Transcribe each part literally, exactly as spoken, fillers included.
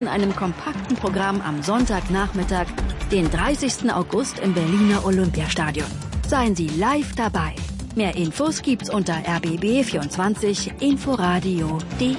In einem kompakten Programm am Sonntagnachmittag, den dreißigsten August im Berliner Olympiastadion. Seien Sie live dabei. Mehr Infos gibt's unter r b b vierundzwanzig inforadio punkt d e.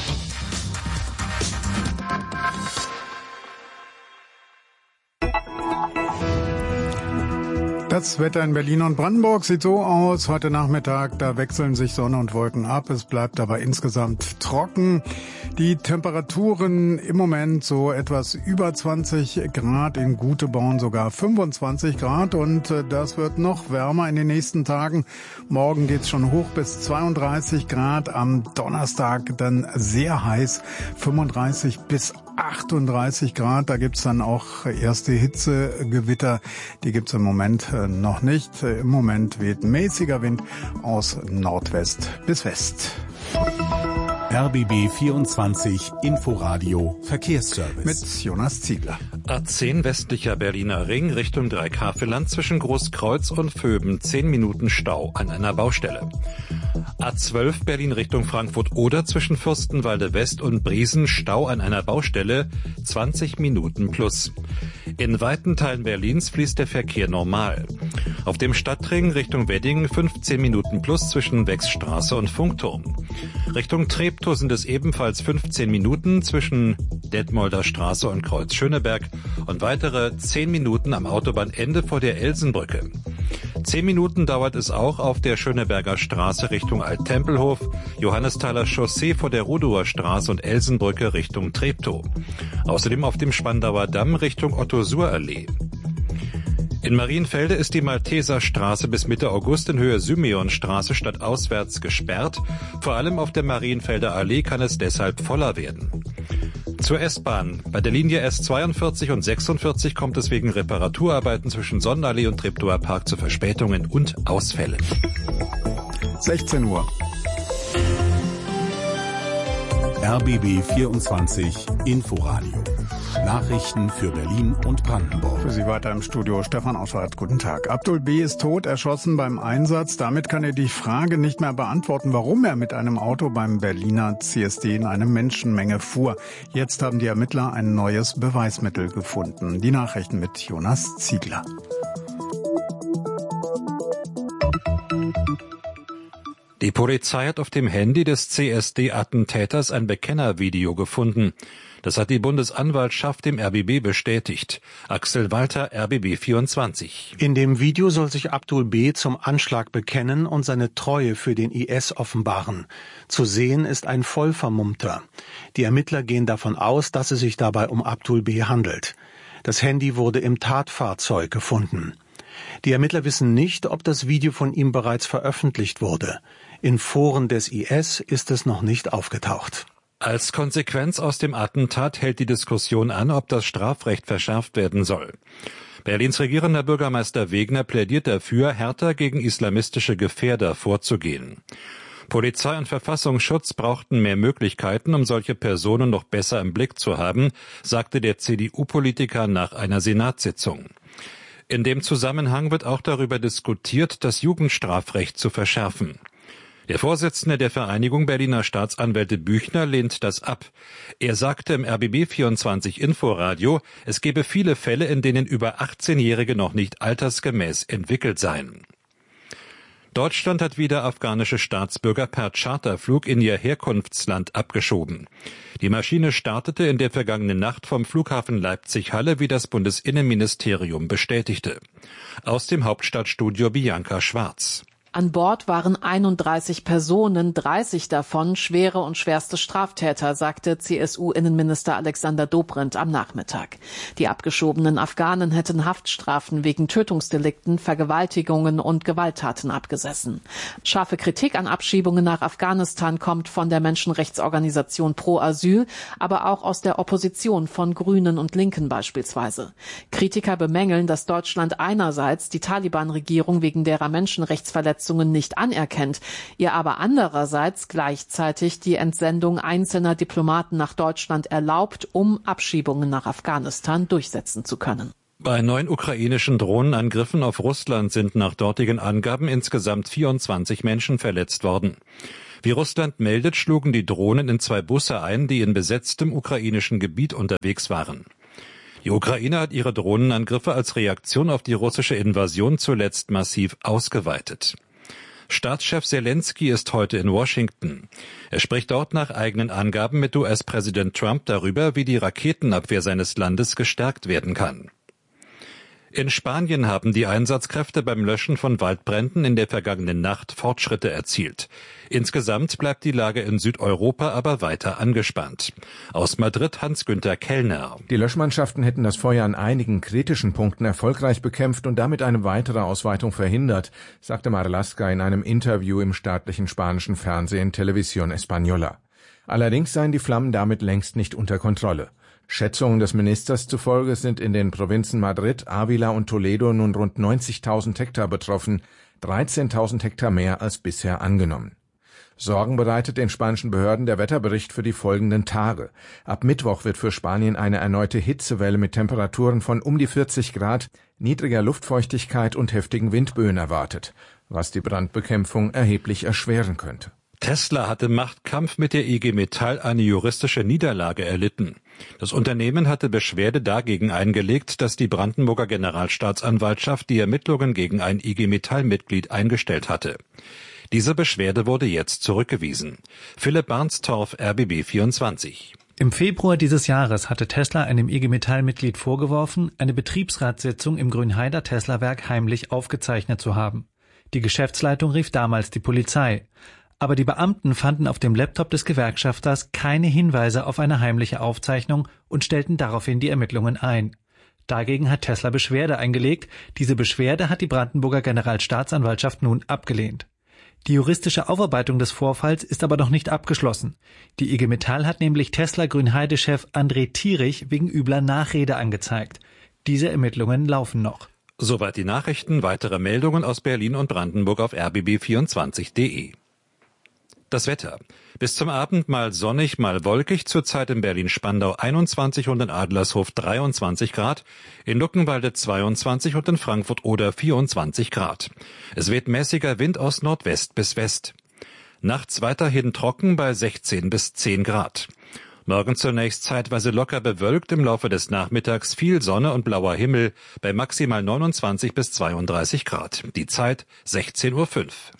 Das Wetter in Berlin und Brandenburg sieht so aus. Heute Nachmittag, da wechseln sich Sonne und Wolken ab. Es bleibt aber insgesamt trocken. Die Temperaturen im Moment so etwas über zwanzig Grad, in Güteborn sogar fünfundzwanzig Grad, und das wird noch wärmer in den nächsten Tagen. Morgen geht's schon hoch bis zweiunddreißig Grad, am Donnerstag dann sehr heiß, fünfunddreißig bis achtunddreißig Grad. Da gibt's dann auch erste Hitzegewitter, die gibt's im Moment noch nicht. Im Moment weht mäßiger Wind aus Nordwest bis West. R B B vierundzwanzig Inforadio Verkehrsservice. Mit Jonas Ziegler. A zehn westlicher Berliner Ring Richtung Dreikafeland zwischen Großkreuz und Vöben. zehn Minuten Stau an einer Baustelle. A zwölf Berlin Richtung Frankfurt-Oder zwischen Fürstenwalde West und Briesen. Stau an einer Baustelle. zwanzig Minuten plus. In weiten Teilen Berlins fließt der Verkehr normal. Auf dem Stadtring Richtung Wedding fünfzehn Minuten plus zwischen Wechsstraße und Funkturm. Richtung Treptow sind es ebenfalls fünfzehn Minuten zwischen Detmolder Straße und Kreuz Schöneberg und weitere zehn Minuten am Autobahnende vor der Elsenbrücke. zehn Minuten dauert es auch auf der Schöneberger Straße Richtung Alt-Tempelhof, Johannesthaler Chaussee vor der Rudower Straße und Elsenbrücke Richtung Treptow. Außerdem auf dem Spandauer Damm Richtung Otto-Suhr-Allee. In Marienfelde ist die Malteserstraße bis Mitte August in Höhe Symeonstraße stadtauswärts gesperrt. Vor allem auf der Marienfelder Allee kann es deshalb voller werden. Zur S-Bahn. Bei der Linie S zweiundvierzig und sechsundvierzig kommt es wegen Reparaturarbeiten zwischen Sonnenallee und Treptower Park zu Verspätungen und Ausfällen. sechzehn Uhr. R B B vierundzwanzig Inforadio. Nachrichten für Berlin und Brandenburg. Für Sie weiter im Studio Stefan Oschwart. Guten Tag. Abdul B. ist tot, erschossen beim Einsatz. Damit kann er die Frage nicht mehr beantworten, warum er mit einem Auto beim Berliner C S D in eine Menschenmenge fuhr. Jetzt haben die Ermittler ein neues Beweismittel gefunden. Die Nachrichten mit Jonas Ziegler. Die Polizei hat auf dem Handy des C S D-Attentäters ein Bekennervideo gefunden. Das hat die Bundesanwaltschaft dem R B B bestätigt. Axel Walter, R B B vierundzwanzig. In dem Video soll sich Abdul B. zum Anschlag bekennen und seine Treue für den I S offenbaren. Zu sehen ist ein Vollvermummter. Die Ermittler gehen davon aus, dass es sich dabei um Abdul B. handelt. Das Handy wurde im Tatfahrzeug gefunden. Die Ermittler wissen nicht, ob das Video von ihm bereits veröffentlicht wurde. In Foren des I S ist es noch nicht aufgetaucht. Als Konsequenz aus dem Attentat hält die Diskussion an, ob das Strafrecht verschärft werden soll. Berlins regierender Bürgermeister Wegner plädiert dafür, härter gegen islamistische Gefährder vorzugehen. Polizei und Verfassungsschutz brauchten mehr Möglichkeiten, um solche Personen noch besser im Blick zu haben, sagte der C D U-Politiker nach einer Senatssitzung. In dem Zusammenhang wird auch darüber diskutiert, das Jugendstrafrecht zu verschärfen. Der Vorsitzende der Vereinigung Berliner Staatsanwälte Büchner lehnt das ab. Er sagte im R B B vierundzwanzig Inforadio, es gebe viele Fälle, in denen über achtzehnjährige noch nicht altersgemäß entwickelt seien. Deutschland hat wieder afghanische Staatsbürger per Charterflug in ihr Herkunftsland abgeschoben. Die Maschine startete in der vergangenen Nacht vom Flughafen Leipzig-Halle, wie das Bundesinnenministerium bestätigte. Aus dem Hauptstadtstudio Bianca Schwarz. An Bord waren einunddreißig Personen, dreißig davon schwere und schwerste Straftäter, sagte C S U-Innenminister Alexander Dobrindt am Nachmittag. Die abgeschobenen Afghanen hätten Haftstrafen wegen Tötungsdelikten, Vergewaltigungen und Gewalttaten abgesessen. Scharfe Kritik an Abschiebungen nach Afghanistan kommt von der Menschenrechtsorganisation Pro Asyl, aber auch aus der Opposition von Grünen und Linken beispielsweise. Kritiker bemängeln, dass Deutschland einerseits die Taliban-Regierung wegen derer Menschenrechtsverletzungen nicht anerkennt, ihr aber andererseits gleichzeitig die Entsendung einzelner Diplomaten nach Deutschland erlaubt, um Abschiebungen nach Afghanistan durchsetzen zu können. Bei neun ukrainischen Drohnenangriffen auf Russland sind nach dortigen Angaben insgesamt vierundzwanzig Menschen verletzt worden. Wie Russland meldet, schlugen die Drohnen in zwei Busse ein, die in besetztem ukrainischen Gebiet unterwegs waren. Die Ukraine hat ihre Drohnenangriffe als Reaktion auf die russische Invasion zuletzt massiv ausgeweitet. Staatschef Zelensky ist heute in Washington. Er spricht dort nach eigenen Angaben mit U S-Präsident Trump darüber, wie die Raketenabwehr seines Landes gestärkt werden kann. In Spanien haben die Einsatzkräfte beim Löschen von Waldbränden in der vergangenen Nacht Fortschritte erzielt. Insgesamt bleibt die Lage in Südeuropa aber weiter angespannt. Aus Madrid Hans-Günther Kellner. Die Löschmannschaften hätten das Feuer an einigen kritischen Punkten erfolgreich bekämpft und damit eine weitere Ausweitung verhindert, sagte Marlaska in einem Interview im staatlichen spanischen Fernsehen Televisión Española. Allerdings seien die Flammen damit längst nicht unter Kontrolle. Schätzungen des Ministers zufolge sind in den Provinzen Madrid, Ávila und Toledo nun rund neunzigtausend Hektar betroffen, dreizehntausend Hektar mehr als bisher angenommen. Sorgen bereitet den spanischen Behörden der Wetterbericht für die folgenden Tage. Ab Mittwoch wird für Spanien eine erneute Hitzewelle mit Temperaturen von um die vierzig Grad, niedriger Luftfeuchtigkeit und heftigen Windböen erwartet, was die Brandbekämpfung erheblich erschweren könnte. Tesla hat im Machtkampf mit der I G Metall eine juristische Niederlage erlitten. Das Unternehmen hatte Beschwerde dagegen eingelegt, dass die Brandenburger Generalstaatsanwaltschaft die Ermittlungen gegen ein I G Metall-Mitglied eingestellt hatte. Diese Beschwerde wurde jetzt zurückgewiesen. Philipp Barnstorff, R B B vierundzwanzig. Im Februar dieses Jahres hatte Tesla einem I G Metall-Mitglied vorgeworfen, eine Betriebsratssitzung im Grünheider Tesla-Werk heimlich aufgezeichnet zu haben. Die Geschäftsleitung rief damals die Polizei. Aber die Beamten fanden auf dem Laptop des Gewerkschafters keine Hinweise auf eine heimliche Aufzeichnung und stellten daraufhin die Ermittlungen ein. Dagegen hat Tesla Beschwerde eingelegt. Diese Beschwerde hat die Brandenburger Generalstaatsanwaltschaft nun abgelehnt. Die juristische Aufarbeitung des Vorfalls ist aber noch nicht abgeschlossen. Die I G Metall hat nämlich Tesla-Grünheide-Chef André Thierich wegen übler Nachrede angezeigt. Diese Ermittlungen laufen noch. Soweit die Nachrichten. Weitere Meldungen aus Berlin und Brandenburg auf r b b vierundzwanzig punkt d e. Das Wetter. Bis zum Abend mal sonnig, mal wolkig, zurzeit in Berlin-Spandau einundzwanzig und in Adlershof dreiundzwanzig Grad, in Luckenwalde zweiundzwanzig und in Frankfurt-Oder vierundzwanzig Grad. Es weht mäßiger Wind aus Nordwest bis West. Nachts weiterhin trocken bei sechzehn bis zehn Grad. Morgen zunächst zeitweise locker bewölkt, im Laufe des Nachmittags viel Sonne und blauer Himmel bei maximal neunundzwanzig bis zweiunddreißig Grad. Die Zeit sechzehn Uhr fünf.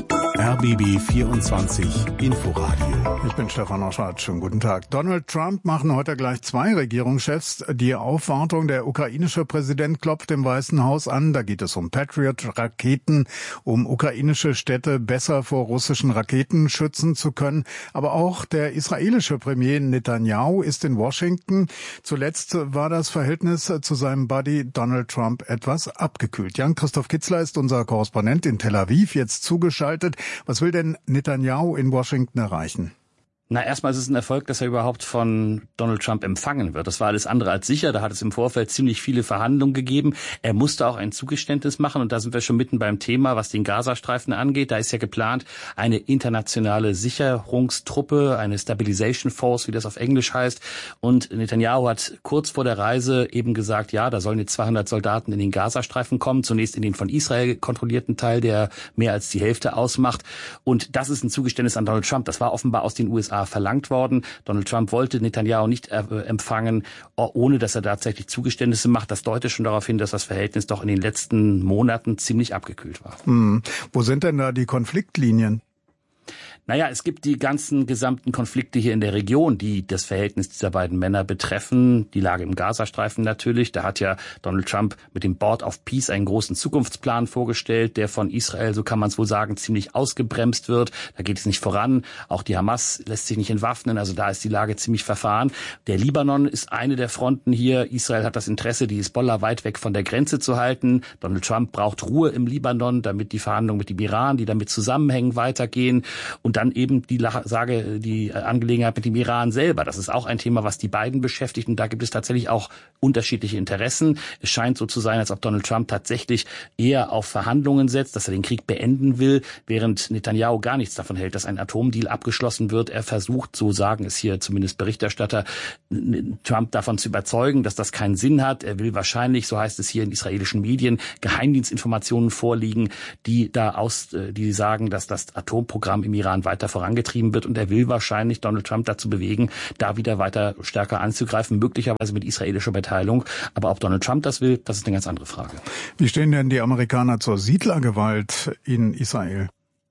R B B vierundzwanzig Inforadio. Ich bin Stefan Oschardt. Schönen guten Tag. Donald Trump machen heute gleich zwei Regierungschefs die Aufwartung. Der ukrainische Präsident klopft im Weißen Haus an. Da geht es um Patriot-Raketen, um ukrainische Städte besser vor russischen Raketen schützen zu können. Aber auch der israelische Premier Netanyahu ist in Washington. Zuletzt war das Verhältnis zu seinem Buddy Donald Trump etwas abgekühlt. Jan-Christoph Kitzler ist unser Korrespondent in Tel Aviv, jetzt zugeschaltet. Was will denn Netanyahu in Washington erreichen? Na, erstmal ist es ein Erfolg, dass er überhaupt von Donald Trump empfangen wird. Das war alles andere als sicher. Da hat es im Vorfeld ziemlich viele Verhandlungen gegeben. Er musste auch ein Zugeständnis machen. Und da sind wir schon mitten beim Thema, was den Gazastreifen angeht. Da ist ja geplant eine internationale Sicherungstruppe, eine Stabilization Force, wie das auf Englisch heißt. Und Netanyahu hat kurz vor der Reise eben gesagt, ja, da sollen jetzt zweihundert Soldaten in den Gazastreifen kommen. Zunächst in den von Israel kontrollierten Teil, der mehr als die Hälfte ausmacht. Und das ist ein Zugeständnis an Donald Trump. Das war offenbar aus den U S A verlangt worden. Donald Trump wollte Netanyahu nicht äh, empfangen, ohne dass er tatsächlich Zugeständnisse macht. Das deutet schon darauf hin, dass das Verhältnis doch in den letzten Monaten ziemlich abgekühlt war. Hm. Wo sind denn da die Konfliktlinien? Naja, es gibt die ganzen gesamten Konflikte hier in der Region, die das Verhältnis dieser beiden Männer betreffen. Die Lage im Gazastreifen natürlich. Da hat ja Donald Trump mit dem Board of Peace einen großen Zukunftsplan vorgestellt, der von Israel, so kann man es wohl sagen, ziemlich ausgebremst wird. Da geht es nicht voran. Auch die Hamas lässt sich nicht entwaffnen. Also da ist die Lage ziemlich verfahren. Der Libanon ist eine der Fronten hier. Israel hat das Interesse, die Hisbollah weit weg von der Grenze zu halten. Donald Trump braucht Ruhe im Libanon, damit die Verhandlungen mit dem Iran, die damit zusammenhängen, weitergehen. Und dann eben die Sage, die Angelegenheit mit dem Iran selber. Das ist auch ein Thema, was die beiden beschäftigt. Und da gibt es tatsächlich auch unterschiedliche Interessen. Es scheint so zu sein, als ob Donald Trump tatsächlich eher auf Verhandlungen setzt, dass er den Krieg beenden will, während Netanyahu gar nichts davon hält, dass ein Atomdeal abgeschlossen wird. Er versucht, so sagen es hier zumindest Berichterstatter, Trump davon zu überzeugen, dass das keinen Sinn hat. Er will wahrscheinlich, so heißt es hier in israelischen Medien, Geheimdienstinformationen vorliegen, die da aus, die sagen, dass das Atomprogramm im Iran Iran weiter vorangetrieben wird. Und er will wahrscheinlich Donald Trump dazu bewegen, da wieder weiter stärker anzugreifen, möglicherweise mit israelischer Beteiligung. Aber ob Donald Trump das will, das ist eine ganz andere Frage. Wie stehen denn die Amerikaner zur Siedlergewalt in Israel?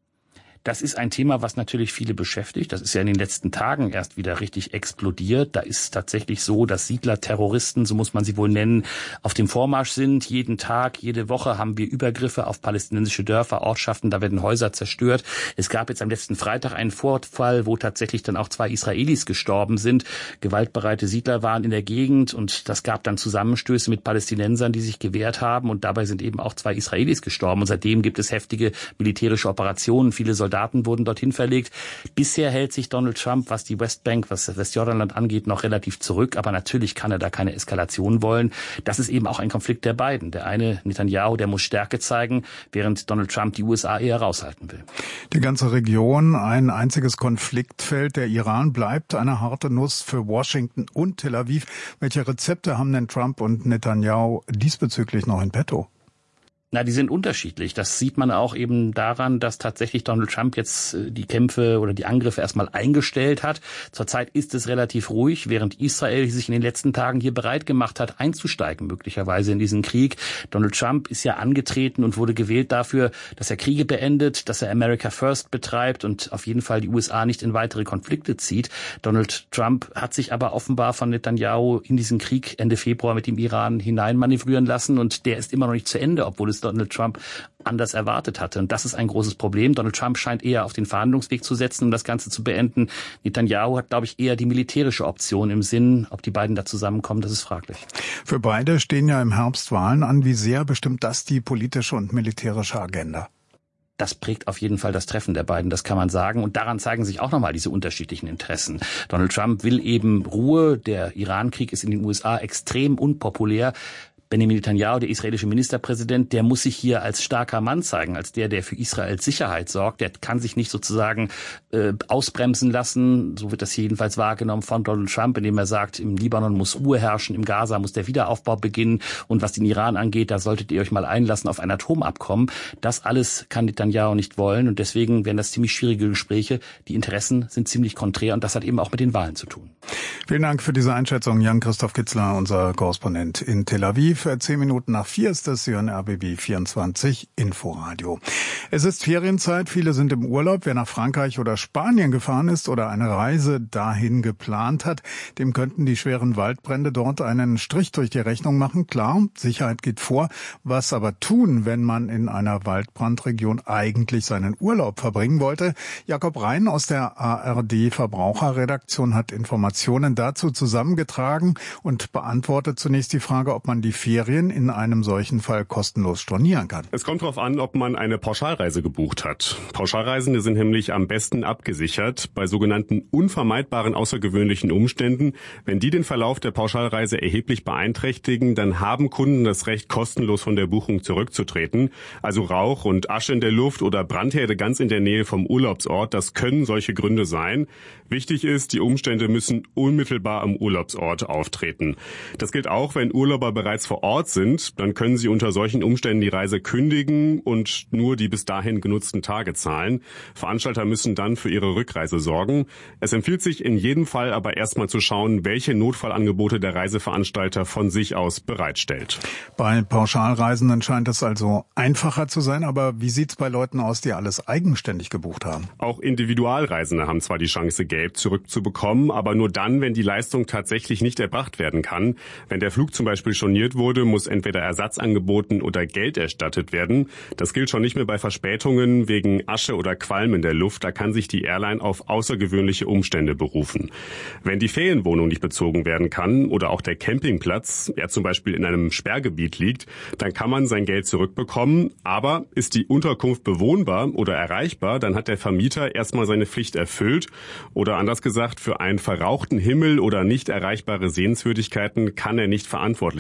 Das ist ein Thema, was natürlich viele beschäftigt. Das ist ja in den letzten Tagen erst wieder richtig explodiert. Da ist es tatsächlich so, dass Siedlerterroristen, so muss man sie wohl nennen, auf dem Vormarsch sind. Jeden Tag, jede Woche haben wir Übergriffe auf palästinensische Dörfer, Ortschaften. Da werden Häuser zerstört. Es gab jetzt am letzten Freitag einen Vorfall, wo tatsächlich dann auch zwei Israelis gestorben sind. Gewaltbereite Siedler waren in der Gegend und das gab dann Zusammenstöße mit Palästinensern, die sich gewehrt haben. Und dabei sind eben auch zwei Israelis gestorben. Und seitdem gibt es heftige militärische Operationen. Viele Soldaten Soldaten wurden dorthin verlegt. Bisher hält sich Donald Trump, was die Westbank, was das Westjordanland angeht, noch relativ zurück. Aber natürlich kann er da keine Eskalation wollen. Das ist eben auch ein Konflikt der beiden. Der eine, Netanyahu, der muss Stärke zeigen, während Donald Trump die U S A eher raushalten will. Die ganze Region, ein einziges Konfliktfeld. Der Iran bleibt eine harte Nuss für Washington und Tel Aviv. Welche Rezepte haben denn Trump und Netanyahu diesbezüglich noch in petto? Na, die sind unterschiedlich. Das sieht man auch eben daran, dass tatsächlich Donald Trump jetzt die Kämpfe oder die Angriffe erstmal eingestellt hat. Zurzeit ist es relativ ruhig, während Israel sich in den letzten Tagen hier bereit gemacht hat, einzusteigen, möglicherweise in diesen Krieg. Donald Trump ist ja angetreten und wurde gewählt dafür, dass er Kriege beendet, dass er America First betreibt und auf jeden Fall die U S A nicht in weitere Konflikte zieht. Donald Trump hat sich aber offenbar von Netanyahu in diesen Krieg Ende Februar mit dem Iran hineinmanövrieren lassen und der ist immer noch nicht zu Ende, obwohl es Donald Trump anders erwartet hatte. Und das ist ein großes Problem. Donald Trump scheint eher auf den Verhandlungsweg zu setzen, um das Ganze zu beenden. Netanyahu hat, glaube ich, eher die militärische Option im Sinn. Ob die beiden da zusammenkommen, das ist fraglich. Für beide stehen ja im Herbst Wahlen an. Wie sehr bestimmt das die politische und militärische Agenda? Das prägt auf jeden Fall das Treffen der beiden, das kann man sagen. Und daran zeigen sich auch nochmal diese unterschiedlichen Interessen. Donald Trump will eben Ruhe. Der Iran-Krieg ist in den U S A extrem unpopulär. Benjamin Netanyahu, der israelische Ministerpräsident, der muss sich hier als starker Mann zeigen, als der, der für Israels Sicherheit sorgt. Der kann sich nicht sozusagen äh, ausbremsen lassen, so wird das hier jedenfalls wahrgenommen von Donald Trump, indem er sagt, im Libanon muss Ruhe herrschen, im Gaza muss der Wiederaufbau beginnen und was den Iran angeht, da solltet ihr euch mal einlassen auf ein Atomabkommen. Das alles kann Netanyahu nicht wollen und deswegen werden das ziemlich schwierige Gespräche. Die Interessen sind ziemlich konträr und das hat eben auch mit den Wahlen zu tun. Vielen Dank für diese Einschätzung, Jan-Christoph Kitzler, unser Korrespondent in Tel Aviv. Zehn Minuten nach vier ist das, Sie hören R B B vierundzwanzig Inforadio. Es ist Ferienzeit, viele sind im Urlaub. Wer nach Frankreich oder Spanien gefahren ist oder eine Reise dahin geplant hat, dem könnten die schweren Waldbrände dort einen Strich durch die Rechnung machen. Klar, Sicherheit geht vor. Was aber tun, wenn man in einer Waldbrandregion eigentlich seinen Urlaub verbringen wollte? Jakob Rhein aus der A R D Verbraucherredaktion hat Informationen dazu zusammengetragen und beantwortet zunächst die Frage, ob man die Ferien in einem solchen Fall kostenlos stornieren kann. Es kommt darauf an, ob man eine Pauschalreise gebucht hat. Pauschalreisende sind nämlich am besten abgesichert bei sogenannten unvermeidbaren außergewöhnlichen Umständen. Wenn die den Verlauf der Pauschalreise erheblich beeinträchtigen, dann haben Kunden das Recht, kostenlos von der Buchung zurückzutreten. Also Rauch und Asche in der Luft oder Brandherde ganz in der Nähe vom Urlaubsort, das können solche Gründe sein. Wichtig ist, die Umstände müssen unmittelbar am Urlaubsort auftreten. Das gilt auch, wenn Urlauber bereits vor Ort sind, dann können sie unter solchen Umständen die Reise kündigen und nur die bis dahin genutzten Tage zahlen. Veranstalter müssen dann für ihre Rückreise sorgen. Es empfiehlt sich in jedem Fall aber erstmal zu schauen, welche Notfallangebote der Reiseveranstalter von sich aus bereitstellt. Bei Pauschalreisenden scheint es also einfacher zu sein, aber wie sieht's bei Leuten aus, die alles eigenständig gebucht haben? Auch Individualreisende haben zwar die Chance, Geld zurückzubekommen, aber nur dann, wenn die Leistung tatsächlich nicht erbracht werden kann. Wenn der Flug zum Beispiel storniert wurde, muss entweder Ersatz angeboten oder Geld erstattet werden. Das gilt schon nicht mehr bei Verspätungen wegen Asche oder Qualm in der Luft. Da kann sich die Airline auf außergewöhnliche Umstände berufen. Wenn die Ferienwohnung nicht bezogen werden kann oder auch der Campingplatz, er zum Beispiel in einem Sperrgebiet liegt, dann kann man sein Geld zurückbekommen. Aber ist die Unterkunft bewohnbar oder erreichbar, dann hat der Vermieter erstmal seine Pflicht erfüllt. Oder anders gesagt, für einen verrauchten Himmel oder nicht erreichbare Sehenswürdigkeiten kann er nicht verantwortlich gemacht werden.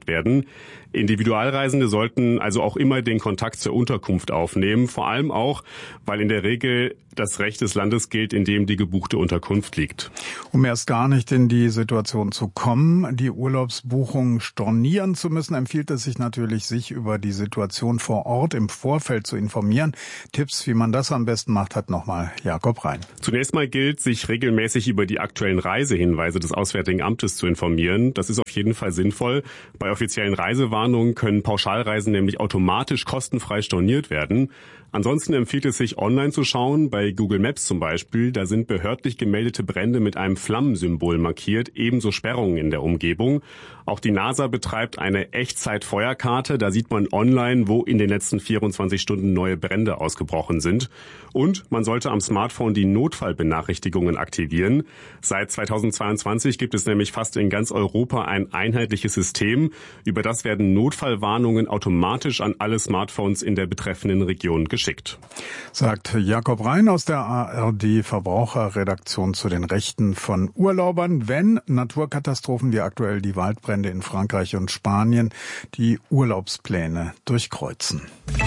werden. Individualreisende sollten also auch immer den Kontakt zur Unterkunft aufnehmen, vor allem auch, weil in der Regel das Recht des Landes gilt, in dem die gebuchte Unterkunft liegt. Um erst gar nicht in die Situation zu kommen, die Urlaubsbuchungen stornieren zu müssen, empfiehlt es sich natürlich, sich über die Situation vor Ort im Vorfeld zu informieren. Tipps, wie man das am besten macht, hat nochmal Jakob Rhein. Zunächst mal gilt, sich regelmäßig über die aktuellen Reisehinweise des Auswärtigen Amtes zu informieren. Das ist auf jeden Fall sinnvoll. Bei offiziellen Reisewarnungen können Pauschalreisen nämlich automatisch kostenfrei storniert werden. Ansonsten empfiehlt es sich, online zu schauen, bei Google Maps zum Beispiel. Da sind behördlich gemeldete Brände mit einem Flammensymbol markiert, ebenso Sperrungen in der Umgebung. Auch die NASA betreibt eine Echtzeit-Feuerkarte. Da sieht man online, wo in den letzten vierundzwanzig Stunden neue Brände ausgebrochen sind. Und man sollte am Smartphone die Notfallbenachrichtigungen aktivieren. Seit zweitausendzweiundzwanzig gibt es nämlich fast in ganz Europa ein einheitliches System. Über das werden Notfallwarnungen automatisch an alle Smartphones in der betreffenden Region geschickt. Sagt Jakob Rhein aus der A R D-Verbraucherredaktion zu den Rechten von Urlaubern, wenn Naturkatastrophen wie aktuell die Waldbrände in Frankreich und Spanien die Urlaubspläne durchkreuzen.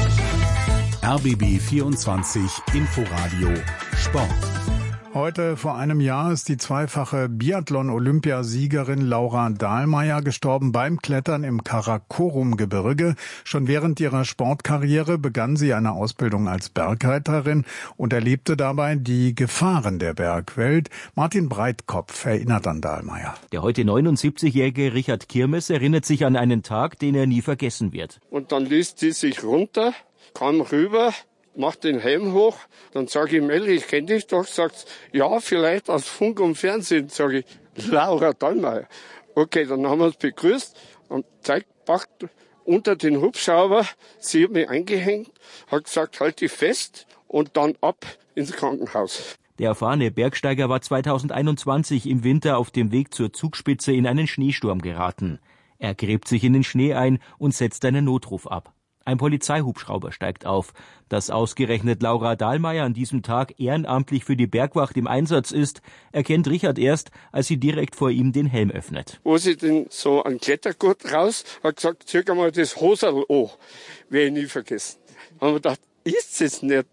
R B B vierundzwanzig Inforadio Sport. Heute vor einem Jahr ist die zweifache Biathlon-Olympiasiegerin Laura Dahlmeier gestorben beim Klettern im Karakorum-Gebirge. Schon während ihrer Sportkarriere begann sie eine Ausbildung als Bergreiterin und erlebte dabei die Gefahren der Bergwelt. Martin Breitkopf erinnert an Dahlmeier. Der heute neunundsiebzigjährige Richard Kirmes erinnert sich an einen Tag, den er nie vergessen wird. Und dann ließ sie sich runter, kam rüber, macht den Helm hoch, dann sage ich, Melli, ich kenne dich doch, sagt ja, vielleicht aus Funk und Fernsehen, sage ich, Laura Dahlmeier. Okay, dann haben wir uns begrüßt und zeigt, packt unter den Hubschrauber, sie hat mich eingehängt, hat gesagt, halt dich fest und dann ab ins Krankenhaus. Der erfahrene Bergsteiger war zweitausendeinundzwanzig im Winter auf dem Weg zur Zugspitze in einen Schneesturm geraten. Er gräbt sich in den Schnee ein und setzt einen Notruf ab. Ein Polizeihubschrauber steigt auf. Dass ausgerechnet Laura Dahlmeier an diesem Tag ehrenamtlich für die Bergwacht im Einsatz ist, erkennt Richard erst, als sie direkt vor ihm den Helm öffnet. Wo sie denn so einen Klettergurt raus, hat gesagt, zieh mal das Hoserl an. Werde ich nie vergessen. Haben wir gedacht, ist es nicht.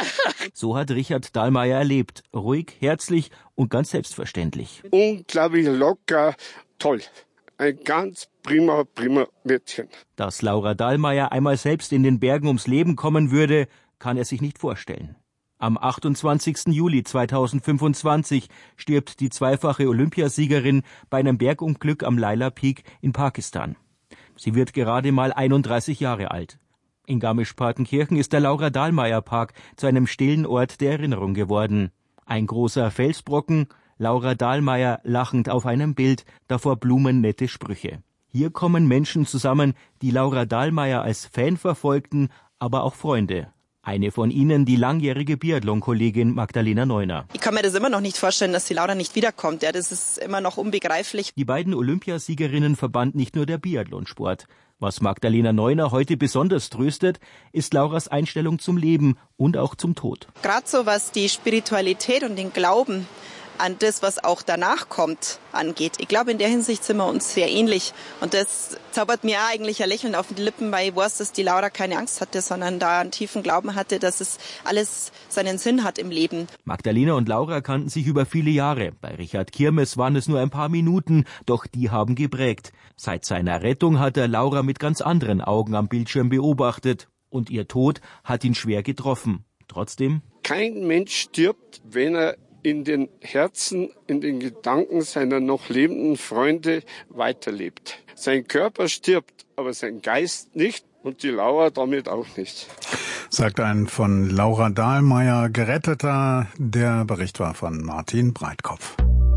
So hat Richard Dahlmeier erlebt. Ruhig, herzlich und ganz selbstverständlich. Unglaublich locker, toll. Ein ganz prima, prima Mädchen. Dass Laura Dahlmeier einmal selbst in den Bergen ums Leben kommen würde, kann er sich nicht vorstellen. Am achtundzwanzigsten Juli zweitausendfünfundzwanzig stirbt die zweifache Olympiasiegerin bei einem Bergunglück am Laila Peak in Pakistan. Sie wird gerade mal einunddreißig Jahre alt. In Garmisch-Partenkirchen ist der Laura Dahlmeier Park zu einem stillen Ort der Erinnerung geworden. Ein großer Felsbrocken, Laura Dahlmeier lachend auf einem Bild, davor blumennette Sprüche. Hier kommen Menschen zusammen, die Laura Dahlmeier als Fan verfolgten, aber auch Freunde. Eine von ihnen, die langjährige Biathlon-Kollegin Magdalena Neuner. Ich kann mir das immer noch nicht vorstellen, dass die Laura nicht wiederkommt. Ja, das ist immer noch unbegreiflich. Die beiden Olympiasiegerinnen verband nicht nur der Biathlonsport. Was Magdalena Neuner heute besonders tröstet, ist Lauras Einstellung zum Leben und auch zum Tod. Gerade so was die Spiritualität und den Glauben an das, was auch danach kommt, angeht. Ich glaube, in der Hinsicht sind wir uns sehr ähnlich. Und das zaubert mir auch eigentlich ein Lächeln auf die Lippen, weil ich weiß, dass die Laura keine Angst hatte, sondern da einen tiefen Glauben hatte, dass es alles seinen Sinn hat im Leben. Magdalena und Laura kannten sich über viele Jahre. Bei Richard Kirmes waren es nur ein paar Minuten, doch die haben geprägt. Seit seiner Rettung hat er Laura mit ganz anderen Augen am Bildschirm beobachtet. Und ihr Tod hat ihn schwer getroffen. Trotzdem: Kein Mensch stirbt, wenn er in den Herzen, in den Gedanken seiner noch lebenden Freunde weiterlebt. Sein Körper stirbt, aber sein Geist nicht und die Laura damit auch nicht. Sagt ein von Laura Dahlmeier geretteter. Der Bericht war von Martin Breitkopf.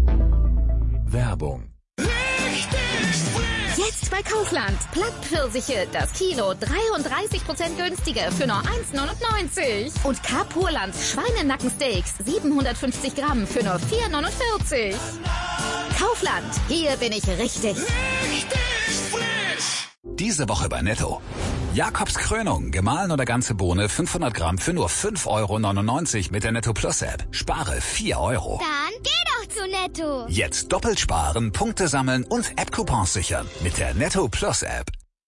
Werbung. Jetzt bei Kaufland. Plattpfirsiche, das Kilo dreiunddreißig Prozent günstiger für nur eins neunundneunzig. Und K-Purland Schweinenackensteaks siebenhundertfünfzig Gramm für nur vier neunundvierzig. Kaufland, hier bin ich richtig. Richtig frisch. Diese Woche bei Netto. Jakobs Krönung, gemahlen oder ganze Bohne fünfhundert Gramm für nur fünf Euro neunundneunzig mit der Netto Plus App. Spare vier Euro. Dann geh doch zu zu Netto. Jetzt doppelt sparen, Punkte sammeln und App-Coupons sichern mit der Netto Plus App.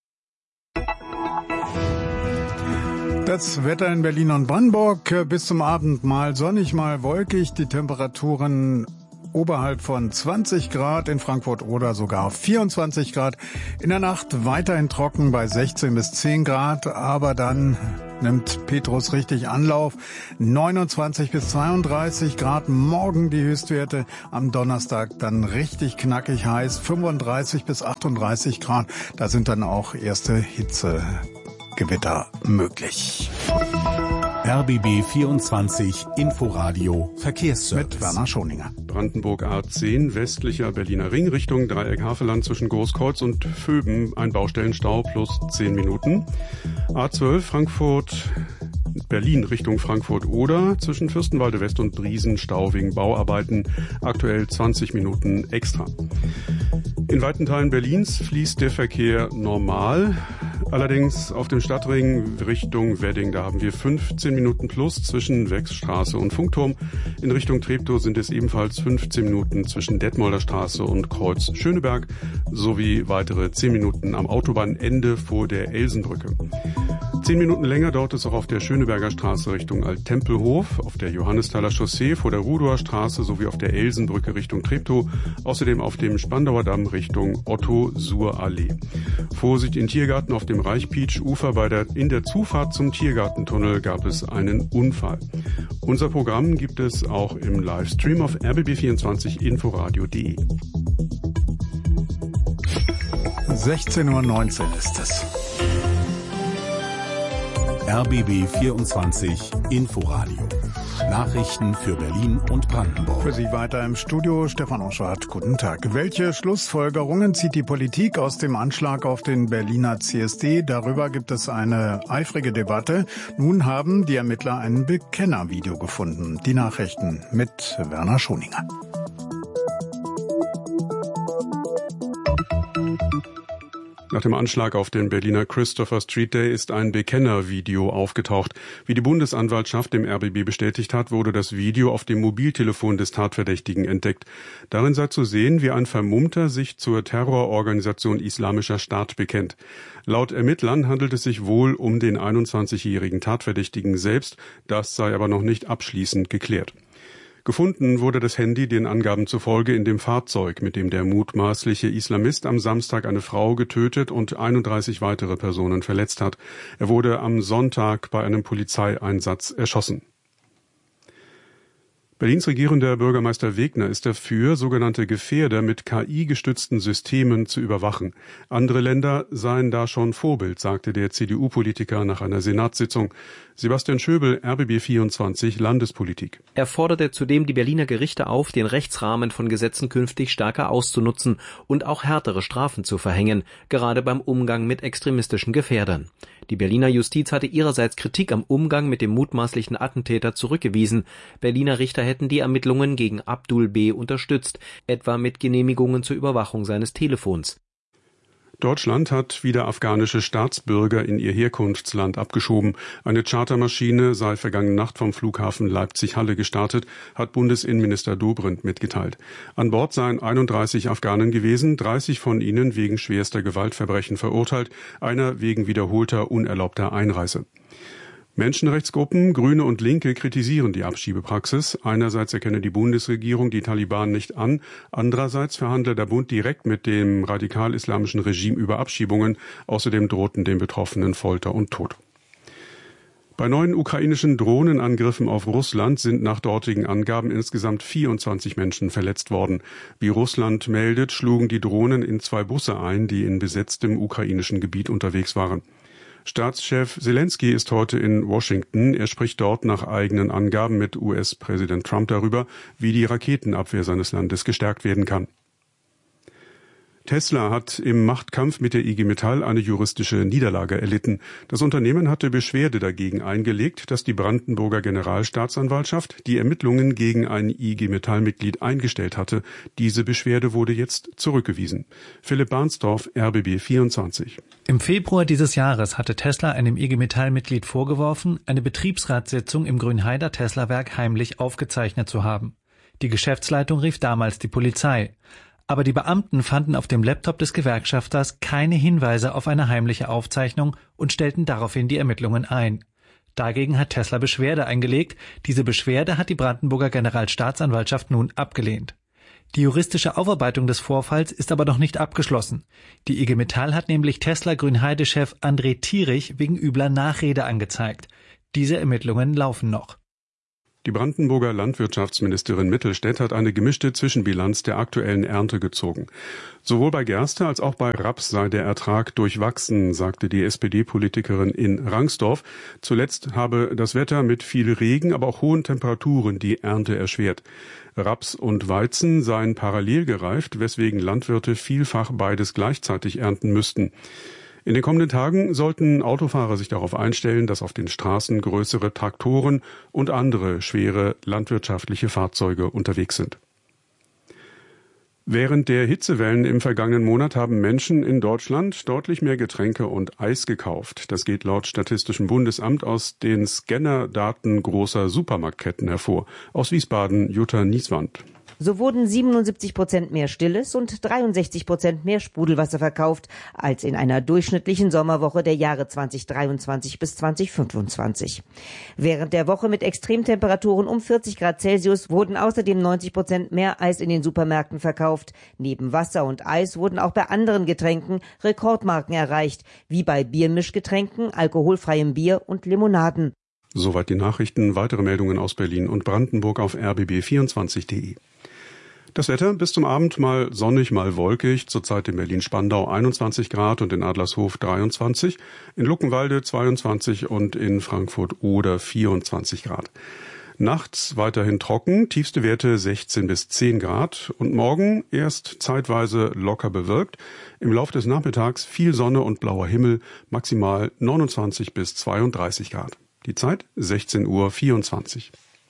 Das Wetter in Berlin und Brandenburg bis zum Abend mal sonnig, mal wolkig. Die Temperaturen oberhalb von zwanzig Grad, in Frankfurt oder sogar vierundzwanzig Grad. In der Nacht weiterhin trocken bei sechzehn bis zehn Grad, aber dann nimmt Petrus richtig Anlauf. neunundzwanzig bis zweiunddreißig Grad, morgen die Höchstwerte, am Donnerstag dann richtig knackig heiß, fünfunddreißig bis achtunddreißig Grad. Da sind dann auch erste Hitzegewitter möglich. R B B vierundzwanzig Inforadio Verkehrsservice. Mit Werner Schoninger. Brandenburg A zehn, westlicher Berliner Ring, Richtung Dreieck-Havelland zwischen Großkreuz und Vöben. Ein Baustellenstau plus zehn Minuten. A zwölf, Frankfurt, Berlin Richtung Frankfurt-Oder. Zwischen Fürstenwalde West und Briesen Stau wegen Bauarbeiten. Aktuell zwanzig Minuten extra. In weiten Teilen Berlins fließt der Verkehr normal. Allerdings auf dem Stadtring Richtung Wedding, da haben wir fünfzehn Minuten plus zwischen Wechsstraße und Funkturm. In Richtung Treptow sind es ebenfalls fünfzehn Minuten zwischen Detmolder Straße und Kreuz Schöneberg sowie weitere zehn Minuten am Autobahnende vor der Elsenbrücke. Zehn Minuten länger dauert es auch auf der Schöneberger Straße Richtung Alt-Tempelhof, auf der Johannesthaler Chaussee vor der Rudower Straße sowie auf der Elsenbrücke Richtung Treptow, außerdem auf dem Spandauer Damm Richtung Otto-Suhr-Allee. Vorsicht in Tiergarten auf dem Reichpietsch-Ufer, bei der, in der Zufahrt zum Tiergartentunnel gab es einen Unfall. Unser Programm gibt es auch im Livestream auf r b b vierundzwanzig inforadio punkt de. sechzehn Uhr neunzehn ist es. R B B vierundzwanzig Inforadio. Nachrichten für Berlin und Brandenburg. Für Sie weiter im Studio Stefan Oschwart. Guten Tag. Welche Schlussfolgerungen zieht die Politik aus dem Anschlag auf den Berliner C S D? Darüber gibt es eine eifrige Debatte. Nun haben die Ermittler ein Bekennervideo gefunden. Die Nachrichten mit Werner Schoninger. Nach dem Anschlag auf den Berliner Christopher Street Day ist ein Bekennervideo aufgetaucht. Wie die Bundesanwaltschaft dem R B B bestätigt hat, wurde das Video auf dem Mobiltelefon des Tatverdächtigen entdeckt. Darin sei zu sehen, wie ein Vermummter sich zur Terrororganisation Islamischer Staat bekennt. Laut Ermittlern handelt es sich wohl um den einundzwanzigjährigen Tatverdächtigen selbst. Das sei aber noch nicht abschließend geklärt. Gefunden wurde das Handy den Angaben zufolge in dem Fahrzeug, mit dem der mutmaßliche Islamist am Samstag eine Frau getötet und einunddreißig weitere Personen verletzt hat. Er wurde am Sonntag bei einem Polizeieinsatz erschossen. Berlins regierender Bürgermeister Wegner ist dafür, sogenannte Gefährder mit K I-gestützten Systemen zu überwachen. Andere Länder seien da schon Vorbild, sagte der C D U-Politiker nach einer Senatssitzung. Sebastian Schöbel, R B B vierundzwanzig Landespolitik. Er forderte zudem die Berliner Gerichte auf, den Rechtsrahmen von Gesetzen künftig stärker auszunutzen und auch härtere Strafen zu verhängen, gerade beim Umgang mit extremistischen Gefährdern. Die Berliner Justiz hatte ihrerseits Kritik am Umgang mit dem mutmaßlichen Attentäter zurückgewiesen. Berliner Richter hätten die Ermittlungen gegen Abdul B. unterstützt, etwa mit Genehmigungen zur Überwachung seines Telefons. Deutschland hat wieder afghanische Staatsbürger in ihr Herkunftsland abgeschoben. Eine Chartermaschine sei vergangene Nacht vom Flughafen Leipzig-Halle gestartet, hat Bundesinnenminister Dobrindt mitgeteilt. An Bord seien einunddreißig Afghanen gewesen, dreißig von ihnen wegen schwerster Gewaltverbrechen verurteilt, einer wegen wiederholter unerlaubter Einreise. Menschenrechtsgruppen, Grüne und Linke kritisieren die Abschiebepraxis. Einerseits erkenne die Bundesregierung die Taliban nicht an, andererseits verhandle der Bund direkt mit dem radikal-islamischen Regime über Abschiebungen. Außerdem drohten den Betroffenen Folter und Tod. Bei neuen ukrainischen Drohnenangriffen auf Russland sind nach dortigen Angaben insgesamt vierundzwanzig Menschen verletzt worden. Wie Russland meldet, schlugen die Drohnen in zwei Busse ein, die in besetztem ukrainischen Gebiet unterwegs waren. Staatschef Zelensky ist heute in Washington. Er spricht dort nach eigenen Angaben mit U S-Präsident Trump darüber, wie die Raketenabwehr seines Landes gestärkt werden kann. Tesla hat im Machtkampf mit der I G Metall eine juristische Niederlage erlitten. Das Unternehmen hatte Beschwerde dagegen eingelegt, dass die Brandenburger Generalstaatsanwaltschaft die Ermittlungen gegen ein I G Metall-Mitglied eingestellt hatte. Diese Beschwerde wurde jetzt zurückgewiesen. Philipp Barnsdorf, R B B vierundzwanzig. Im Februar dieses Jahres hatte Tesla einem I G Metall-Mitglied vorgeworfen, eine Betriebsratssitzung im Grünheider Tesla-Werk heimlich aufgezeichnet zu haben. Die Geschäftsleitung rief damals die Polizei. Aber die Beamten fanden auf dem Laptop des Gewerkschafters keine Hinweise auf eine heimliche Aufzeichnung und stellten daraufhin die Ermittlungen ein. Dagegen hat Tesla Beschwerde eingelegt. Diese Beschwerde hat die Brandenburger Generalstaatsanwaltschaft nun abgelehnt. Die juristische Aufarbeitung des Vorfalls ist aber noch nicht abgeschlossen. Die I G Metall hat nämlich Tesla-Grünheide-Chef André Thierich wegen übler Nachrede angezeigt. Diese Ermittlungen laufen noch. Die Brandenburger Landwirtschaftsministerin Mittelstädt hat eine gemischte Zwischenbilanz der aktuellen Ernte gezogen. Sowohl bei Gerste als auch bei Raps sei der Ertrag durchwachsen, sagte die S P D-Politikerin in Rangsdorf. Zuletzt habe das Wetter mit viel Regen, aber auch hohen Temperaturen die Ernte erschwert. Raps und Weizen seien parallel gereift, weswegen Landwirte vielfach beides gleichzeitig ernten müssten. In den kommenden Tagen sollten Autofahrer sich darauf einstellen, dass auf den Straßen größere Traktoren und andere schwere landwirtschaftliche Fahrzeuge unterwegs sind. Während der Hitzewellen im vergangenen Monat haben Menschen in Deutschland deutlich mehr Getränke und Eis gekauft. Das geht laut Statistischem Bundesamt aus den Scannerdaten großer Supermarktketten hervor. Aus Wiesbaden, Jutta Nieswand. So wurden siebenundsiebzig Prozent mehr Stilles und dreiundsechzig Prozent mehr Sprudelwasser verkauft als in einer durchschnittlichen Sommerwoche der Jahre zweitausenddreiundzwanzig bis zweitausendfünfundzwanzig. Während der Woche mit Extremtemperaturen um vierzig Grad Celsius wurden außerdem neunzig Prozent mehr Eis in den Supermärkten verkauft. Neben Wasser und Eis wurden auch bei anderen Getränken Rekordmarken erreicht, wie bei Biermischgetränken, alkoholfreiem Bier und Limonaden. Soweit die Nachrichten. Weitere Meldungen aus Berlin und Brandenburg auf r b b vierundzwanzig punkt de. Das Wetter bis zum Abend mal sonnig, mal wolkig. Zurzeit in Berlin-Spandau einundzwanzig Grad und in Adlershof dreiundzwanzig, in Luckenwalde zweiundzwanzig und in Frankfurt-Oder vierundzwanzig Grad. Nachts weiterhin trocken, tiefste Werte sechzehn bis zehn Grad und morgen erst zeitweise locker bewölkt. Im Laufe des Nachmittags viel Sonne und blauer Himmel, maximal neunundzwanzig bis zweiunddreißig Grad. Die Zeit sechzehn Uhr vierundzwanzig.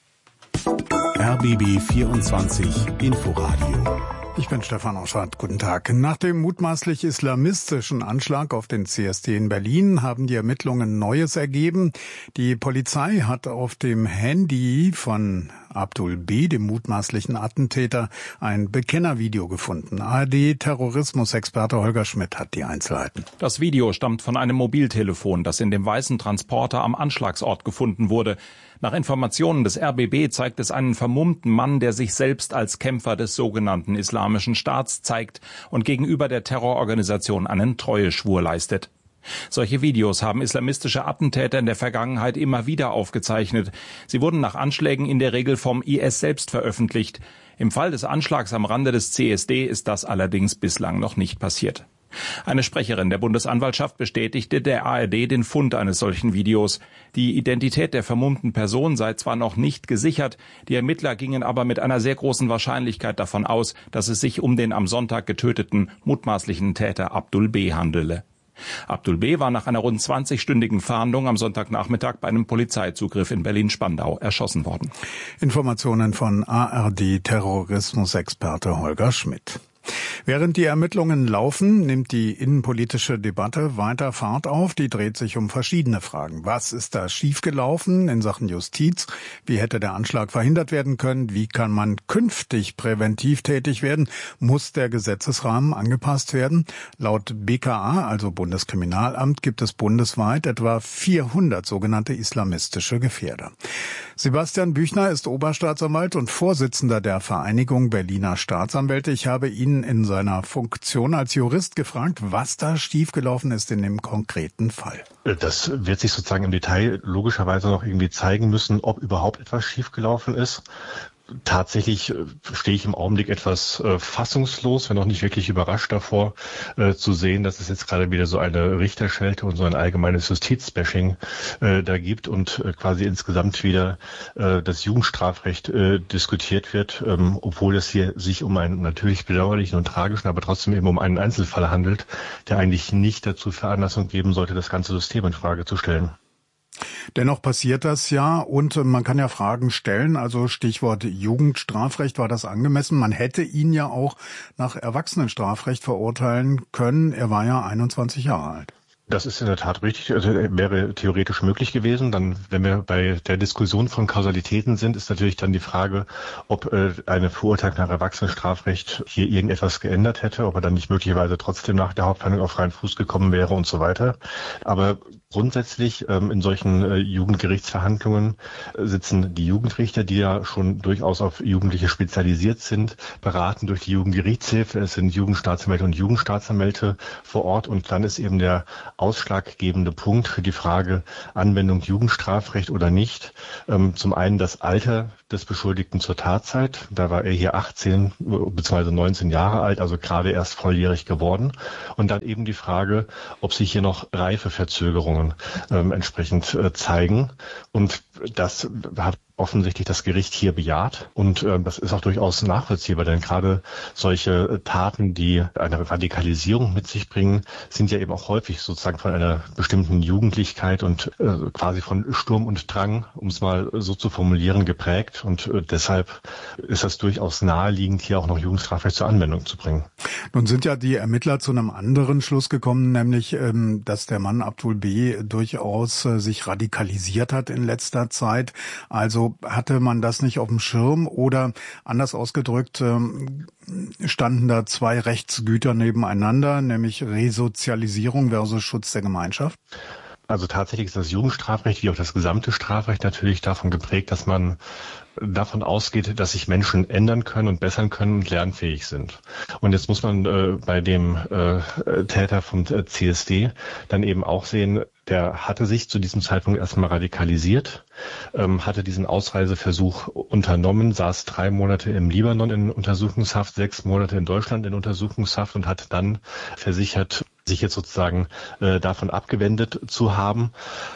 R B B vierundzwanzig Inforadio. Ich bin Stefan Oschardt. Guten Tag. Nach dem mutmaßlich islamistischen Anschlag auf den C S D in Berlin haben die Ermittlungen Neues ergeben. Die Polizei hat auf dem Handy von Abdul B., dem mutmaßlichen Attentäter, ein Bekennervideo gefunden. A R D-Terrorismusexperte Holger Schmidt hat die Einzelheiten. Das Video stammt von einem Mobiltelefon, das in dem weißen Transporter am Anschlagsort gefunden wurde. Nach Informationen des R B B zeigt es einen vermummten Mann, der sich selbst als Kämpfer des sogenannten Islamischen Staats zeigt und gegenüber der Terrororganisation einen Treueschwur leistet. Solche Videos haben islamistische Attentäter in der Vergangenheit immer wieder aufgezeichnet. Sie wurden nach Anschlägen in der Regel vom I S selbst veröffentlicht. Im Fall des Anschlags am Rande des C S D ist das allerdings bislang noch nicht passiert. Eine Sprecherin der Bundesanwaltschaft bestätigte der A R D den Fund eines solchen Videos. Die Identität der vermummten Person sei zwar noch nicht gesichert, die Ermittler gingen aber mit einer sehr großen Wahrscheinlichkeit davon aus, dass es sich um den am Sonntag getöteten mutmaßlichen Täter Abdul B. handele. Abdul B. war nach einer rund zwanzigstündigen Fahndung am Sonntagnachmittag bei einem Polizeizugriff in Berlin-Spandau erschossen worden. Informationen von A R D-Terrorismusexperte Holger Schmidt. Während die Ermittlungen laufen, nimmt die innenpolitische Debatte weiter Fahrt auf. Die dreht sich um verschiedene Fragen. Was ist da schiefgelaufen in Sachen Justiz? Wie hätte der Anschlag verhindert werden können? Wie kann man künftig präventiv tätig werden? Muss der Gesetzesrahmen angepasst werden? Laut B K A, also Bundeskriminalamt, gibt es bundesweit etwa vierhundert sogenannte islamistische Gefährder. Sebastian Büchner ist Oberstaatsanwalt und Vorsitzender der Vereinigung Berliner Staatsanwälte. Ich habe ihn in seiner Funktion als Jurist gefragt, was da schiefgelaufen ist in dem konkreten Fall. Das wird sich sozusagen im Detail logischerweise noch irgendwie zeigen müssen, ob überhaupt etwas schiefgelaufen ist. Tatsächlich stehe ich im Augenblick etwas äh, fassungslos, wenn auch nicht wirklich überrascht davor, äh, zu sehen, dass es jetzt gerade wieder so eine Richterschelte und so ein allgemeines Justizbashing äh, da gibt und äh, quasi insgesamt wieder äh, das Jugendstrafrecht äh, diskutiert wird, ähm, obwohl es hier sich um einen natürlich bedauerlichen und tragischen, aber trotzdem eben um einen Einzelfall handelt, der eigentlich nicht dazu Veranlassung geben sollte, das ganze System in Frage zu stellen. Dennoch passiert das ja und man kann ja Fragen stellen, also Stichwort Jugendstrafrecht, war das angemessen? Man hätte ihn ja auch nach Erwachsenenstrafrecht verurteilen können, er war ja einundzwanzig Jahre alt. Das ist in der Tat richtig, also wäre theoretisch möglich gewesen. Dann, wenn wir bei der Diskussion von Kausalitäten sind, ist natürlich dann die Frage, ob äh, eine Verurteilung nach Erwachsenenstrafrecht hier irgendetwas geändert hätte, ob er dann nicht möglicherweise trotzdem nach der Hauptverhandlung auf freien Fuß gekommen wäre und so weiter. Aber grundsätzlich ähm, in solchen äh, Jugendgerichtsverhandlungen äh, sitzen die Jugendrichter, die ja schon durchaus auf Jugendliche spezialisiert sind, beraten durch die Jugendgerichtshilfe. Es sind Jugendstaatsanwälte und Jugendstaatsanwälte vor Ort und dann ist eben der ausschlaggebende Punkt für die Frage Anwendung Jugendstrafrecht oder nicht. Ähm, zum einen das Alter des Beschuldigten zur Tatzeit. Da war er hier achtzehn bzw. neunzehn Jahre alt, also gerade erst volljährig geworden. Und dann eben die Frage, ob sich hier noch Reifeverzögerungen ähm, entsprechend äh, zeigen. Und das hat offensichtlich das Gericht hier bejaht und äh, das ist auch durchaus nachvollziehbar, denn gerade solche äh, Taten, die eine Radikalisierung mit sich bringen, sind ja eben auch häufig sozusagen von einer bestimmten Jugendlichkeit und äh, quasi von Sturm und Drang, um es mal so zu formulieren, geprägt und äh, deshalb ist das durchaus naheliegend, hier auch noch Jugendstrafrecht zur Anwendung zu bringen. Nun sind ja die Ermittler zu einem anderen Schluss gekommen, nämlich, ähm, dass der Mann Abdul B. durchaus äh, sich radikalisiert hat in letzter Zeit, also hatte man das nicht auf dem Schirm oder anders ausgedrückt, standen da zwei Rechtsgüter nebeneinander, nämlich Resozialisierung versus Schutz der Gemeinschaft? Also tatsächlich ist das Jugendstrafrecht wie auch das gesamte Strafrecht natürlich davon geprägt, dass man davon ausgeht, dass sich Menschen ändern können und bessern können und lernfähig sind. Und jetzt muss man äh, bei dem äh, Täter vom C S D dann eben auch sehen, der hatte sich zu diesem Zeitpunkt erstmal radikalisiert, ähm, hatte diesen Ausreiseversuch unternommen, saß drei Monate im Libanon in Untersuchungshaft, sechs Monate in Deutschland in Untersuchungshaft und hat dann versichert, sich jetzt sozusagen äh, davon abgewendet zu haben.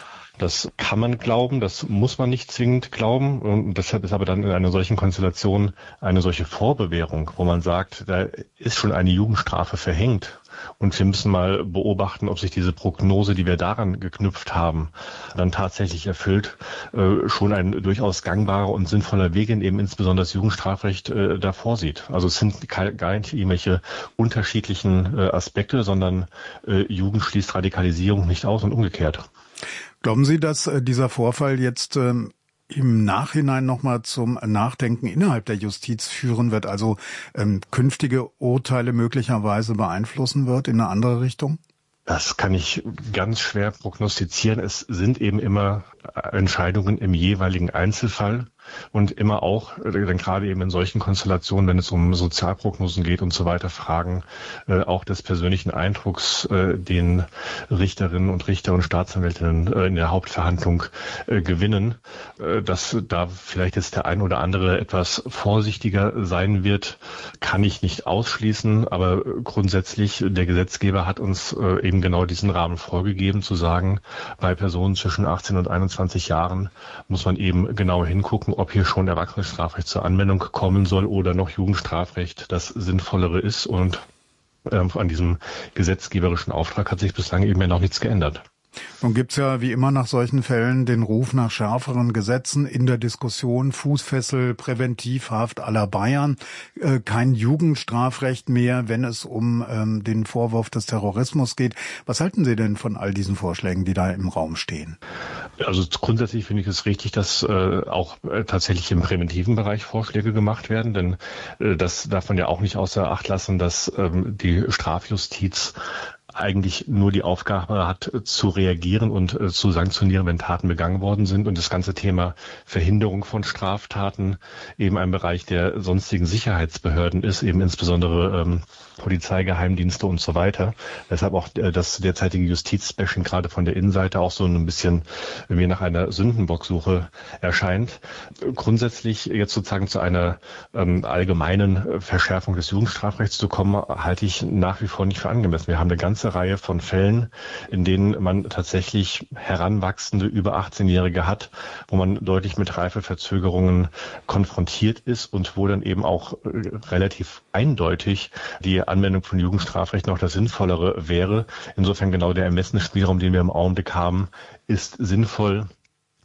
Das kann man glauben, das muss man nicht zwingend glauben. Und deshalb ist aber dann in einer solchen Konstellation eine solche Vorbewährung, wo man sagt, da ist schon eine Jugendstrafe verhängt. Und wir müssen mal beobachten, ob sich diese Prognose, die wir daran geknüpft haben, dann tatsächlich erfüllt, äh, schon ein durchaus gangbarer und sinnvoller Weg, in eben insbesondere das Jugendstrafrecht äh, da vorsieht. Also es sind gar nicht irgendwelche unterschiedlichen äh, Aspekte, sondern äh, Jugend schließt Radikalisierung nicht aus und umgekehrt. Glauben Sie, dass äh, dieser Vorfall jetzt ähm, im Nachhinein nochmal zum Nachdenken innerhalb der Justiz führen wird, also ähm, künftige Urteile möglicherweise beeinflussen wird in eine andere Richtung? Das kann ich ganz schwer prognostizieren. Es sind eben immer Entscheidungen im jeweiligen Einzelfall und immer auch, denn gerade eben in solchen Konstellationen, wenn es um Sozialprognosen geht und so weiter, Fragen äh, auch des persönlichen Eindrucks, äh, den Richterinnen und Richter und Staatsanwältinnen äh, in der Hauptverhandlung äh, gewinnen, äh, dass da vielleicht jetzt der ein oder andere etwas vorsichtiger sein wird, kann ich nicht ausschließen, aber grundsätzlich der Gesetzgeber hat uns äh, eben genau diesen Rahmen vorgegeben, zu sagen, bei Personen zwischen achtzehn und einundzwanzig Jahren muss man eben genau hingucken, ob hier schon Erwachsenenstrafrecht zur Anwendung kommen soll oder noch Jugendstrafrecht das Sinnvollere ist. Und ähm, an diesem gesetzgeberischen Auftrag hat sich bislang eben ja noch nichts geändert. Nun gibt's ja wie immer nach solchen Fällen den Ruf nach schärferen Gesetzen in der Diskussion, Fußfessel, Präventivhaft à la Bayern, äh, kein Jugendstrafrecht mehr, wenn es um ähm, den Vorwurf des Terrorismus geht. Was halten Sie denn von all diesen Vorschlägen, die da im Raum stehen? Also grundsätzlich finde ich es richtig, dass äh, auch äh, tatsächlich im präventiven Bereich Vorschläge gemacht werden, denn äh, das darf man ja auch nicht außer Acht lassen, dass ähm, die Strafjustiz eigentlich nur die Aufgabe hat, zu reagieren und äh, zu sanktionieren, wenn Taten begangen worden sind. Und das ganze Thema Verhinderung von Straftaten eben ein Bereich der sonstigen Sicherheitsbehörden ist, eben insbesondere ähm, Polizei, Geheimdienste und so weiter. Deshalb auch äh, das derzeitige Justizbashing gerade von der Innenseite auch so ein bisschen wie nach einer Sündenbocksuche erscheint. Grundsätzlich jetzt sozusagen zu einer ähm, allgemeinen Verschärfung des Jugendstrafrechts zu kommen, halte ich nach wie vor nicht für angemessen. Wir haben eine ganze Reihe von Fällen, in denen man tatsächlich heranwachsende über achtzehnjährige hat, wo man deutlich mit Reifeverzögerungen konfrontiert ist und wo dann eben auch relativ eindeutig die Anwendung von Jugendstrafrecht noch das Sinnvollere wäre. Insofern genau der Ermessensspielraum, den wir im Augenblick haben, ist sinnvoll.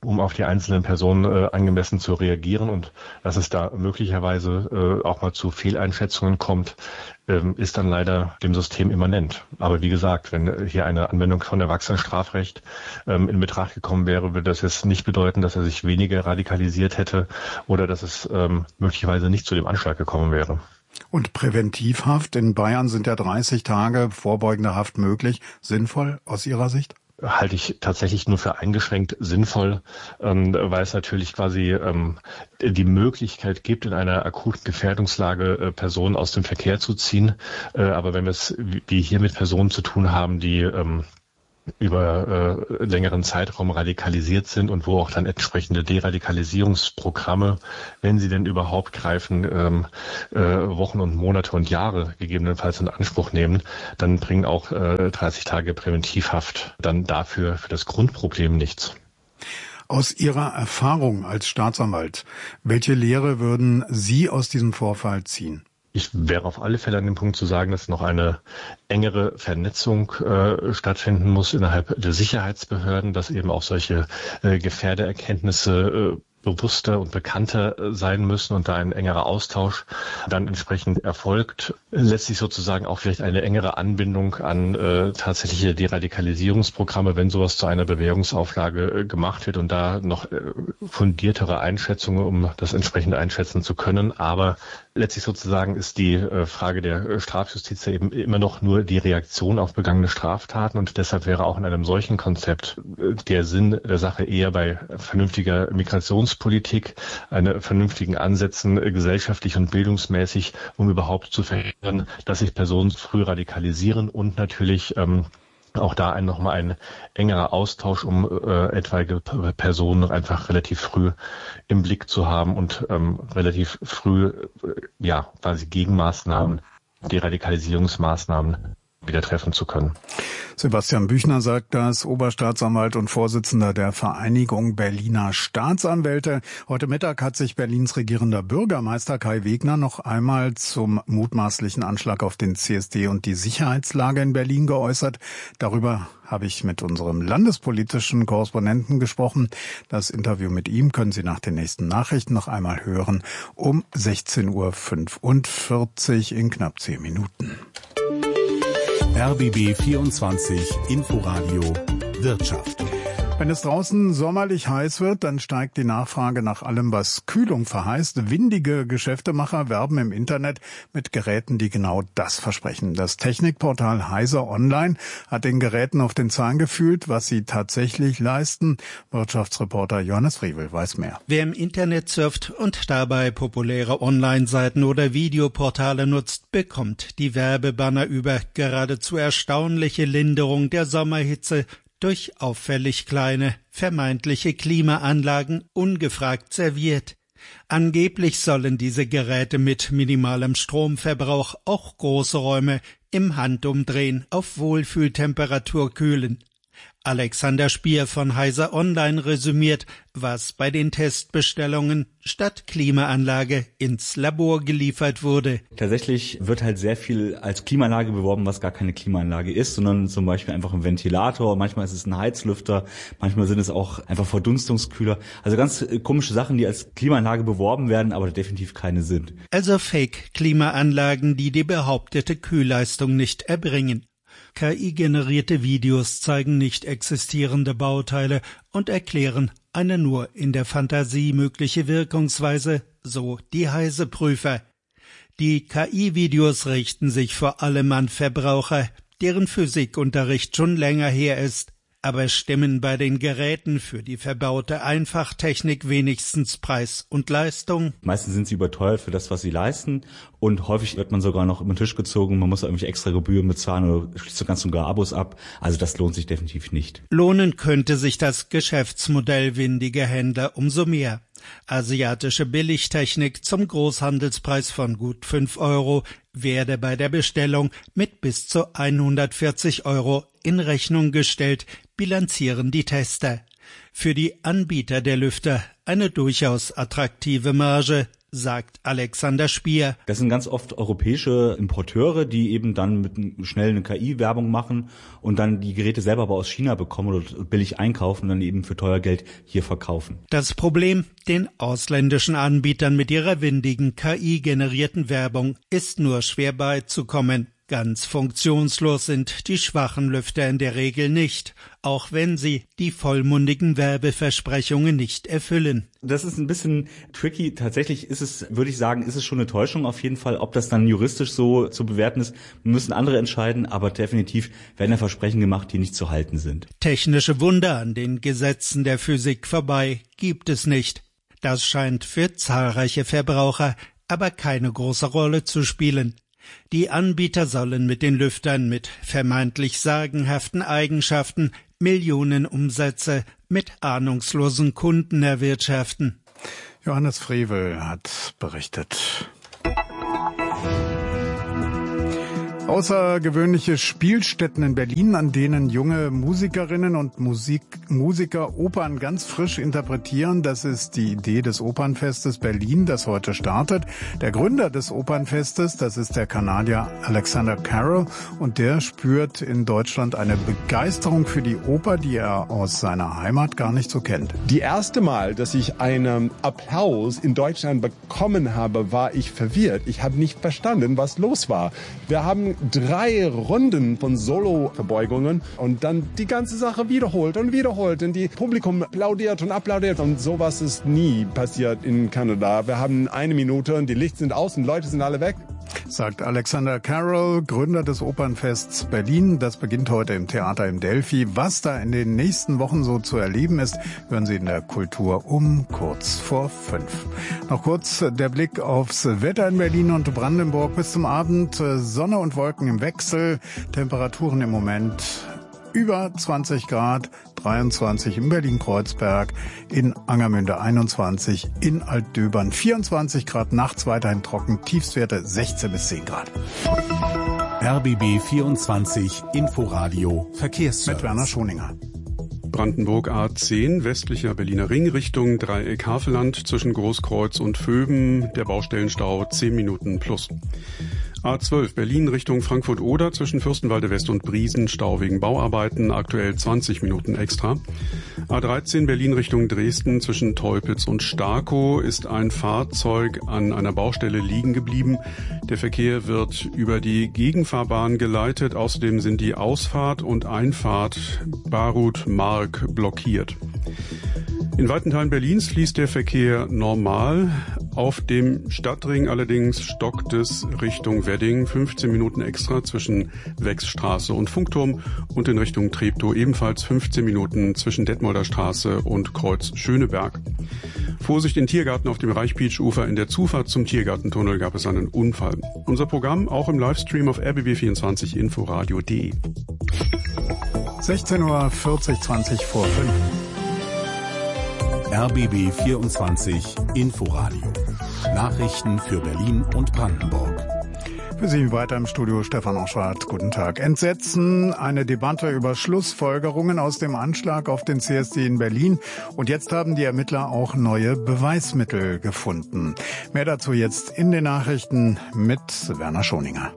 um auf die einzelnen Personen äh, angemessen zu reagieren, und dass es da möglicherweise äh, auch mal zu Fehleinschätzungen kommt, ähm, ist dann leider dem System immanent. Aber wie gesagt, wenn hier eine Anwendung von Erwachsenenstrafrecht ähm, in Betracht gekommen wäre, würde das jetzt nicht bedeuten, dass er sich weniger radikalisiert hätte oder dass es ähm, möglicherweise nicht zu dem Anschlag gekommen wäre. Und Präventivhaft in Bayern sind ja dreißig Tage vorbeugende Haft möglich. Sinnvoll aus Ihrer Sicht? Halte ich tatsächlich nur für eingeschränkt sinnvoll, ähm, weil es natürlich quasi ähm, die Möglichkeit gibt, in einer akuten Gefährdungslage äh, Personen aus dem Verkehr zu ziehen. Äh, aber wenn wir es wie hier mit Personen zu tun haben, die ähm, über äh, längeren Zeitraum radikalisiert sind und wo auch dann entsprechende Deradikalisierungsprogramme, wenn sie denn überhaupt greifen, ähm, äh, Wochen und Monate und Jahre gegebenenfalls in Anspruch nehmen, dann bringen auch äh, dreißig Tage Präventivhaft dann dafür für das Grundproblem nichts. Aus Ihrer Erfahrung als Staatsanwalt, welche Lehre würden Sie aus diesem Vorfall ziehen? Ich wäre auf alle Fälle an dem Punkt zu sagen, dass noch eine engere Vernetzung äh, stattfinden muss innerhalb der Sicherheitsbehörden, dass eben auch solche äh, Gefährdererkenntnisse äh, bewusster und bekannter sein müssen und da ein engerer Austausch dann entsprechend erfolgt. Letztlich sozusagen auch vielleicht eine engere Anbindung an äh, tatsächliche Deradikalisierungsprogramme, wenn sowas zu einer Bewährungsauflage äh, gemacht wird, und da noch äh, fundiertere Einschätzungen, um das entsprechend einschätzen zu können. Aber letztlich sozusagen ist die äh, Frage der äh, Strafjustiz ja eben immer noch nur die Reaktion auf begangene Straftaten, und deshalb wäre auch in einem solchen Konzept äh, der Sinn der Sache eher bei vernünftiger Migrations Politik, eine vernünftigen Ansätzen äh, gesellschaftlich und bildungsmäßig, um überhaupt zu verhindern, dass sich Personen früh radikalisieren, und natürlich ähm, auch da ein, nochmal ein engerer Austausch, um äh, etwaige Personen einfach relativ früh im Blick zu haben und ähm, relativ früh äh, ja quasi Gegenmaßnahmen, Deradikalisierungsmaßnahmen wieder treffen zu können. Sebastian Büchner sagt das, Oberstaatsanwalt und Vorsitzender der Vereinigung Berliner Staatsanwälte. Heute Mittag hat sich Berlins regierender Bürgermeister Kai Wegner noch einmal zum mutmaßlichen Anschlag auf den C S D und die Sicherheitslage in Berlin geäußert. Darüber habe ich mit unserem landespolitischen Korrespondenten gesprochen. Das Interview mit ihm können Sie nach den nächsten Nachrichten noch einmal hören um sechzehn Uhr fünfundvierzig in knapp zehn Minuten. R B B vierundzwanzig Inforadio Wirtschaft. Wenn es draußen sommerlich heiß wird, dann steigt die Nachfrage nach allem, was Kühlung verheißt. Windige Geschäftemacher werben im Internet mit Geräten, die genau das versprechen. Das Technikportal Heise Online hat den Geräten auf den Zahn gefühlt, was sie tatsächlich leisten. Wirtschaftsreporter Johannes Friebel weiß mehr. Wer im Internet surft und dabei populäre Online-Seiten oder Videoportale nutzt, bekommt die Werbebanner über geradezu erstaunliche Linderung der Sommerhitze durch auffällig kleine, vermeintliche Klimaanlagen ungefragt serviert. Angeblich sollen diese Geräte mit minimalem Stromverbrauch auch große Räume im Handumdrehen auf Wohlfühltemperatur kühlen. Alexander Spier von Heise Online resümiert, was bei den Testbestellungen statt Klimaanlage ins Labor geliefert wurde. Tatsächlich wird halt sehr viel als Klimaanlage beworben, was gar keine Klimaanlage ist, sondern zum Beispiel einfach ein Ventilator, manchmal ist es ein Heizlüfter, manchmal sind es auch einfach Verdunstungskühler. Also ganz komische Sachen, die als Klimaanlage beworben werden, aber definitiv keine sind. Also Fake-Klimaanlagen, die die behauptete Kühlleistung nicht erbringen. K I-generierte Videos zeigen nicht existierende Bauteile und erklären eine nur in der Fantasie mögliche Wirkungsweise, so die Heise-Prüfer. Die K I-Videos richten sich vor allem an Verbraucher, deren Physikunterricht schon länger her ist, aber stimmen bei den Geräten für die verbaute Einfachtechnik wenigstens Preis und Leistung. Meistens sind sie überteuert für das, was sie leisten, und häufig wird man sogar noch über den Tisch gezogen, man muss irgendwelche extra Gebühren bezahlen oder schließt so ganz und gar Abos ab. Also das lohnt sich definitiv nicht. Lohnen könnte sich das Geschäftsmodell windiger Händler umso mehr. Asiatische Billigtechnik zum Großhandelspreis von gut fünf Euro werde bei der Bestellung mit bis zu hundertvierzig Euro in Rechnung gestellt, bilanzieren die Tester. Für die Anbieter der Lüfter eine durchaus attraktive Marge, sagt Alexander Spier. Das sind ganz oft europäische Importeure, die eben dann mit schnell eine K I-Werbung machen und dann die Geräte selber aber aus China bekommen oder billig einkaufen und dann eben für teuer Geld hier verkaufen. Das Problem, den ausländischen Anbietern mit ihrer windigen K I-generierten Werbung ist nur schwer beizukommen. Ganz funktionslos sind die schwachen Lüfter in der Regel nicht, auch wenn sie die vollmundigen Werbeversprechungen nicht erfüllen. Das ist ein bisschen tricky. Tatsächlich ist es, würde ich sagen, ist es schon eine Täuschung auf jeden Fall. Ob das dann juristisch so zu bewerten ist, müssen andere entscheiden, aber definitiv werden da Versprechen gemacht, die nicht zu halten sind. Technische Wunder an den Gesetzen der Physik vorbei gibt es nicht. Das scheint für zahlreiche Verbraucher aber keine große Rolle zu spielen. Die Anbieter sollen mit den Lüftern mit vermeintlich sagenhaften Eigenschaften Millionen Umsätze mit ahnungslosen Kunden erwirtschaften. Johannes Frevel hat berichtet. Außergewöhnliche Spielstätten in Berlin, an denen junge Musikerinnen und Musik, Musiker Opern ganz frisch interpretieren. Das ist die Idee des Opernfestes Berlin, das heute startet. Der Gründer des Opernfestes, das ist der Kanadier Alexander Carroll, und der spürt in Deutschland eine Begeisterung für die Oper, die er aus seiner Heimat gar nicht so kennt. Die erste Mal, dass ich einen Applaus in Deutschland bekommen habe, war ich verwirrt. Ich habe nicht verstanden, was los war. Wir haben drei Runden von Solo-Verbeugungen und dann die ganze Sache wiederholt und wiederholt und die Publikum applaudiert und applaudiert und sowas ist nie passiert in Kanada. Wir haben eine Minute und die Lichter sind aus und Leute sind alle weg. Sagt Alexander Carroll, Gründer des Opernfests Berlin. Das beginnt heute im Theater im Delphi. Was da in den nächsten Wochen so zu erleben ist, hören Sie in der Kultur um kurz vor fünf. Noch kurz der Blick aufs Wetter in Berlin und Brandenburg. Bis zum Abend Sonne und Wolken im Wechsel. Temperaturen im Moment über zwanzig Grad, dreiundzwanzig in Berlin-Kreuzberg, in Angermünde einundzwanzig, in Altdöbern vierundzwanzig Grad, nachts weiterhin trocken, Tiefstwerte sechzehn bis zehn Grad. R B B vierundzwanzig Inforadio Verkehrsservice. Mit Werner Schoninger. Brandenburg A zehn, westlicher Berliner Ring, Richtung Dreieck Havelland, zwischen Großkreuz und Vöben, der Baustellenstau zehn Minuten plus. A zwölf, Berlin Richtung Frankfurt-Oder, zwischen Fürstenwalde West und Briesen, Stau wegen Bauarbeiten, aktuell zwanzig Minuten extra. A dreizehn, Berlin Richtung Dresden, zwischen Teupitz und Starkow, ist ein Fahrzeug an einer Baustelle liegen geblieben. Der Verkehr wird über die Gegenfahrbahn geleitet, außerdem sind die Ausfahrt und Einfahrt Barut-Mark blockiert. In weiten Teilen Berlins fließt der Verkehr normal. Auf dem Stadtring allerdings stockt es Richtung Wedding, fünfzehn Minuten extra zwischen Wechsstraße und Funkturm, und in Richtung Treptow ebenfalls fünfzehn Minuten zwischen Detmolder Straße und Kreuz Schöneberg. Vorsicht in Tiergarten auf dem Reichpeach-Ufer. In der Zufahrt zum Tiergartentunnel gab es einen Unfall. Unser Programm auch im Livestream auf r b b vierundzwanzig inforadio punkt de. sechzehn Uhr vierzig, zwanzig vor fünf. R B B vierundzwanzig Inforadio. Nachrichten für Berlin und Brandenburg. Für Sie weiter im Studio Stefan Oschwart. Guten Tag. Entsetzen, eine Debatte über Schlussfolgerungen aus dem Anschlag auf den C S D in Berlin. Und jetzt haben die Ermittler auch neue Beweismittel gefunden. Mehr dazu jetzt in den Nachrichten mit Werner Schoninger.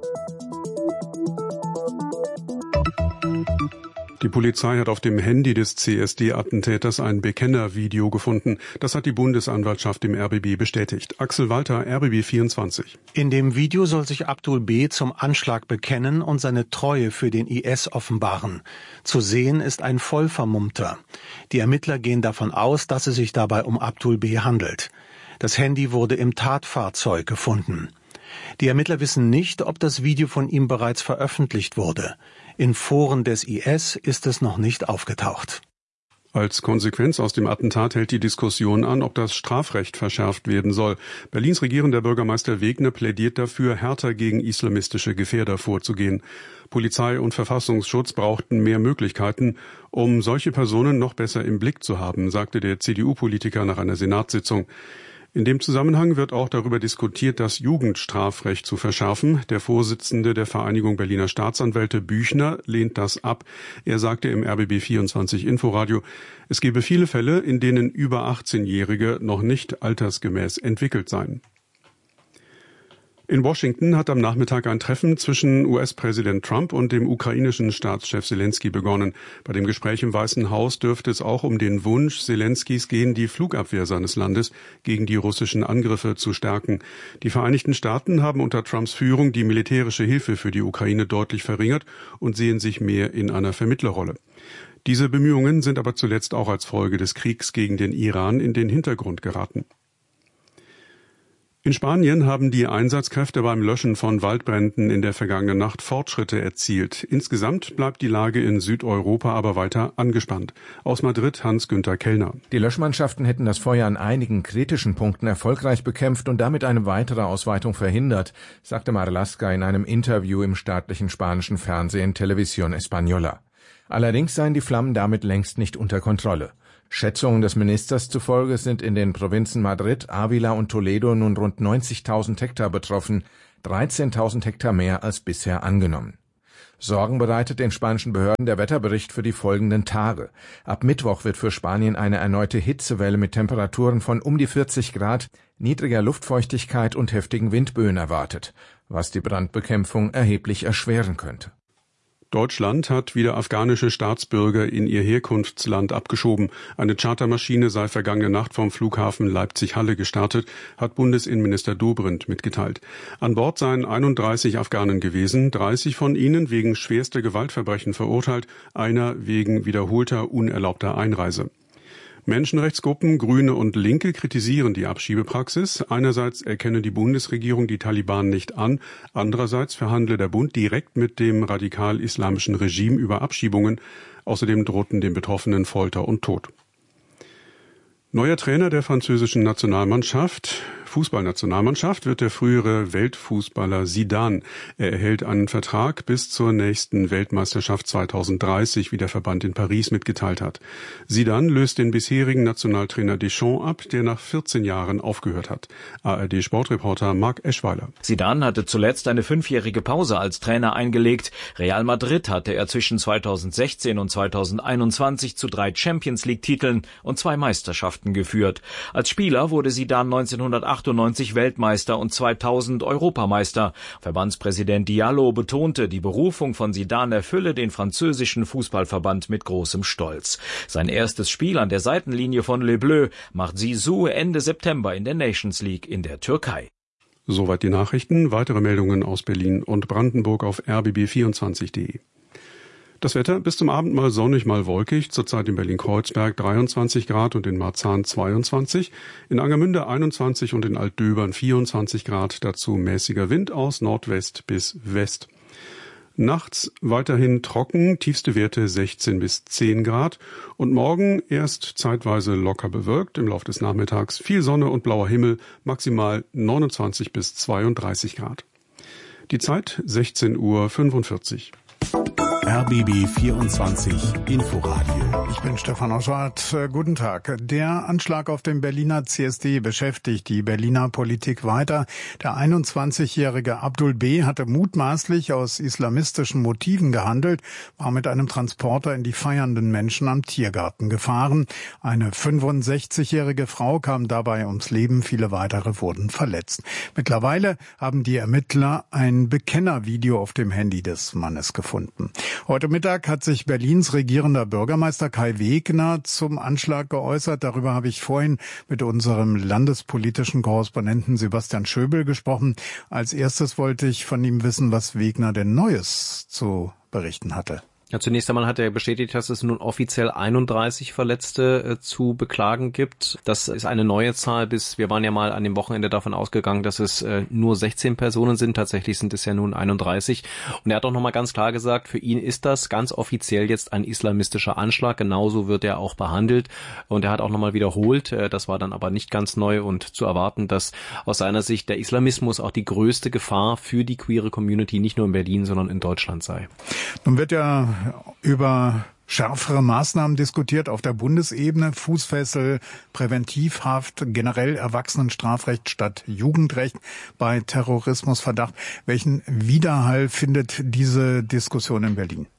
Die Polizei hat auf dem Handy des C S D-Attentäters ein Bekennervideo gefunden. Das hat die Bundesanwaltschaft dem R B B bestätigt. Axel Walter, R B B vierundzwanzig. In dem Video soll sich Abdul B. zum Anschlag bekennen und seine Treue für den I S offenbaren. Zu sehen ist ein Vollvermummter. Die Ermittler gehen davon aus, dass es sich dabei um Abdul B. handelt. Das Handy wurde im Tatfahrzeug gefunden. Die Ermittler wissen nicht, ob das Video von ihm bereits veröffentlicht wurde. In Foren des I S ist es noch nicht aufgetaucht. Als Konsequenz aus dem Attentat hält die Diskussion an, ob das Strafrecht verschärft werden soll. Berlins regierender Bürgermeister Wegner plädiert dafür, härter gegen islamistische Gefährder vorzugehen. Polizei und Verfassungsschutz brauchten mehr Möglichkeiten, um solche Personen noch besser im Blick zu haben, sagte der C D U-Politiker nach einer Senatssitzung. In dem Zusammenhang wird auch darüber diskutiert, das Jugendstrafrecht zu verschärfen. Der Vorsitzende der Vereinigung Berliner Staatsanwälte Büchner lehnt das ab. Er sagte im R B B vierundzwanzig Inforadio, es gebe viele Fälle, in denen über achtzehnjährige noch nicht altersgemäß entwickelt seien. In Washington hat am Nachmittag ein Treffen zwischen U S-Präsident Trump und dem ukrainischen Staatschef Selenskyj begonnen. Bei dem Gespräch im Weißen Haus dürfte es auch um den Wunsch Selenskys gehen, die Flugabwehr seines Landes gegen die russischen Angriffe zu stärken. Die Vereinigten Staaten haben unter Trumps Führung die militärische Hilfe für die Ukraine deutlich verringert und sehen sich mehr in einer Vermittlerrolle. Diese Bemühungen sind aber zuletzt auch als Folge des Kriegs gegen den Iran in den Hintergrund geraten. In Spanien haben die Einsatzkräfte beim Löschen von Waldbränden in der vergangenen Nacht Fortschritte erzielt. Insgesamt bleibt die Lage in Südeuropa aber weiter angespannt. Aus Madrid Hans-Günther Kellner. Die Löschmannschaften hätten das Feuer an einigen kritischen Punkten erfolgreich bekämpft und damit eine weitere Ausweitung verhindert, sagte Marlaska in einem Interview im staatlichen spanischen Fernsehen Televisión Española. Allerdings seien die Flammen damit längst nicht unter Kontrolle. Schätzungen des Ministers zufolge sind in den Provinzen Madrid, Ávila und Toledo nun rund neunzigtausend Hektar betroffen, dreizehntausend Hektar mehr als bisher angenommen. Sorgen bereitet den spanischen Behörden der Wetterbericht für die folgenden Tage. Ab Mittwoch wird für Spanien eine erneute Hitzewelle mit Temperaturen von um die vierzig Grad, niedriger Luftfeuchtigkeit und heftigen Windböen erwartet, was die Brandbekämpfung erheblich erschweren könnte. Deutschland hat wieder afghanische Staatsbürger in ihr Herkunftsland abgeschoben. Eine Chartermaschine sei vergangene Nacht vom Flughafen Leipzig-Halle gestartet, hat Bundesinnenminister Dobrindt mitgeteilt. An Bord seien einunddreißig Afghanen gewesen, dreißig von ihnen wegen schwerster Gewaltverbrechen verurteilt, einer wegen wiederholter unerlaubter Einreise. Menschenrechtsgruppen Grüne und Linke kritisieren die Abschiebepraxis. Einerseits erkenne die Bundesregierung die Taliban nicht an, andererseits verhandle der Bund direkt mit dem radikal-islamischen Regime über Abschiebungen. Außerdem drohten den Betroffenen Folter und Tod. Neuer Trainer der französischen Nationalmannschaft, Fußballnationalmannschaft, wird der frühere Weltfußballer Zidane. Er erhält einen Vertrag bis zur nächsten Weltmeisterschaft zweitausenddreißig, wie der Verband in Paris mitgeteilt hat. Zidane löst den bisherigen Nationaltrainer Deschamps ab, der nach vierzehn Jahren aufgehört hat. A R D-Sportreporter Marc Eschweiler. Zidane hatte zuletzt eine fünfjährige Pause als Trainer eingelegt. Real Madrid hatte er zwischen zweitausendsechzehn und zweitausendeinundzwanzig zu drei Champions-League-Titeln und zwei Meisterschaften geführt. Als Spieler wurde Zidane neunzehnhundertachtundneunzig Weltmeister und zweitausend Europameister. Verbandspräsident Diallo betonte, die Berufung von Zidane erfülle den französischen Fußballverband mit großem Stolz. Sein erstes Spiel an der Seitenlinie von Les Bleus macht Zizou Ende September in der Nations League in der Türkei. Soweit die Nachrichten. Weitere Meldungen aus Berlin und Brandenburg auf r b b vierundzwanzig punkt de. Das Wetter bis zum Abend mal sonnig, mal wolkig. Zurzeit in Berlin-Kreuzberg dreiundzwanzig Grad und in Marzahn zweiundzwanzig. In Angermünde einundzwanzig und in Altdöbern vierundzwanzig Grad. Dazu mäßiger Wind aus Nordwest bis West. Nachts weiterhin trocken, tiefste Werte sechzehn bis zehn Grad. Und morgen erst zeitweise locker bewölkt. Im Laufe des Nachmittags viel Sonne und blauer Himmel, maximal neunundzwanzig bis zweiunddreißig Grad. Die Zeit sechzehn Uhr fünfundvierzig. R B B vierundzwanzig Inforadio. Ich bin Stefan Oschwart. Guten Tag. Der Anschlag auf dem Berliner C S D beschäftigt die Berliner Politik weiter. Der einundzwanzigjährige Abdul B. hatte mutmaßlich aus islamistischen Motiven gehandelt, war mit einem Transporter in die feiernden Menschen am Tiergarten gefahren. Eine fünfundsechzigjährige Frau kam dabei ums Leben, viele weitere wurden verletzt. Mittlerweile haben die Ermittler ein Bekennervideo auf dem Handy des Mannes gefunden. Heute Mittag hat sich Berlins regierender Bürgermeister Kai Wegner zum Anschlag geäußert. Darüber habe ich vorhin mit unserem landespolitischen Korrespondenten Sebastian Schöbel gesprochen. Als erstes wollte ich von ihm wissen, was Wegner denn Neues zu berichten hatte. Ja, zunächst einmal hat er bestätigt, dass es nun offiziell einunddreißig Verletzte äh, zu beklagen gibt. Das ist eine neue Zahl. Bis wir waren ja mal an dem Wochenende davon ausgegangen, dass es äh, nur sechzehn Personen sind. Tatsächlich sind es ja nun einunddreißig. Und er hat auch nochmal ganz klar gesagt, für ihn ist das ganz offiziell jetzt ein islamistischer Anschlag. Genauso wird er auch behandelt. Und er hat auch nochmal wiederholt, äh, das war dann aber nicht ganz neu und zu erwarten, dass aus seiner Sicht der Islamismus auch die größte Gefahr für die queere Community nicht nur in Berlin, sondern in Deutschland sei. Nun wird ja über schärfere Maßnahmen diskutiert auf der Bundesebene, Fußfessel, Präventivhaft, generell Erwachsenenstrafrecht statt Jugendrecht bei Terrorismusverdacht. Welchen Widerhall findet diese Diskussion in Berlin?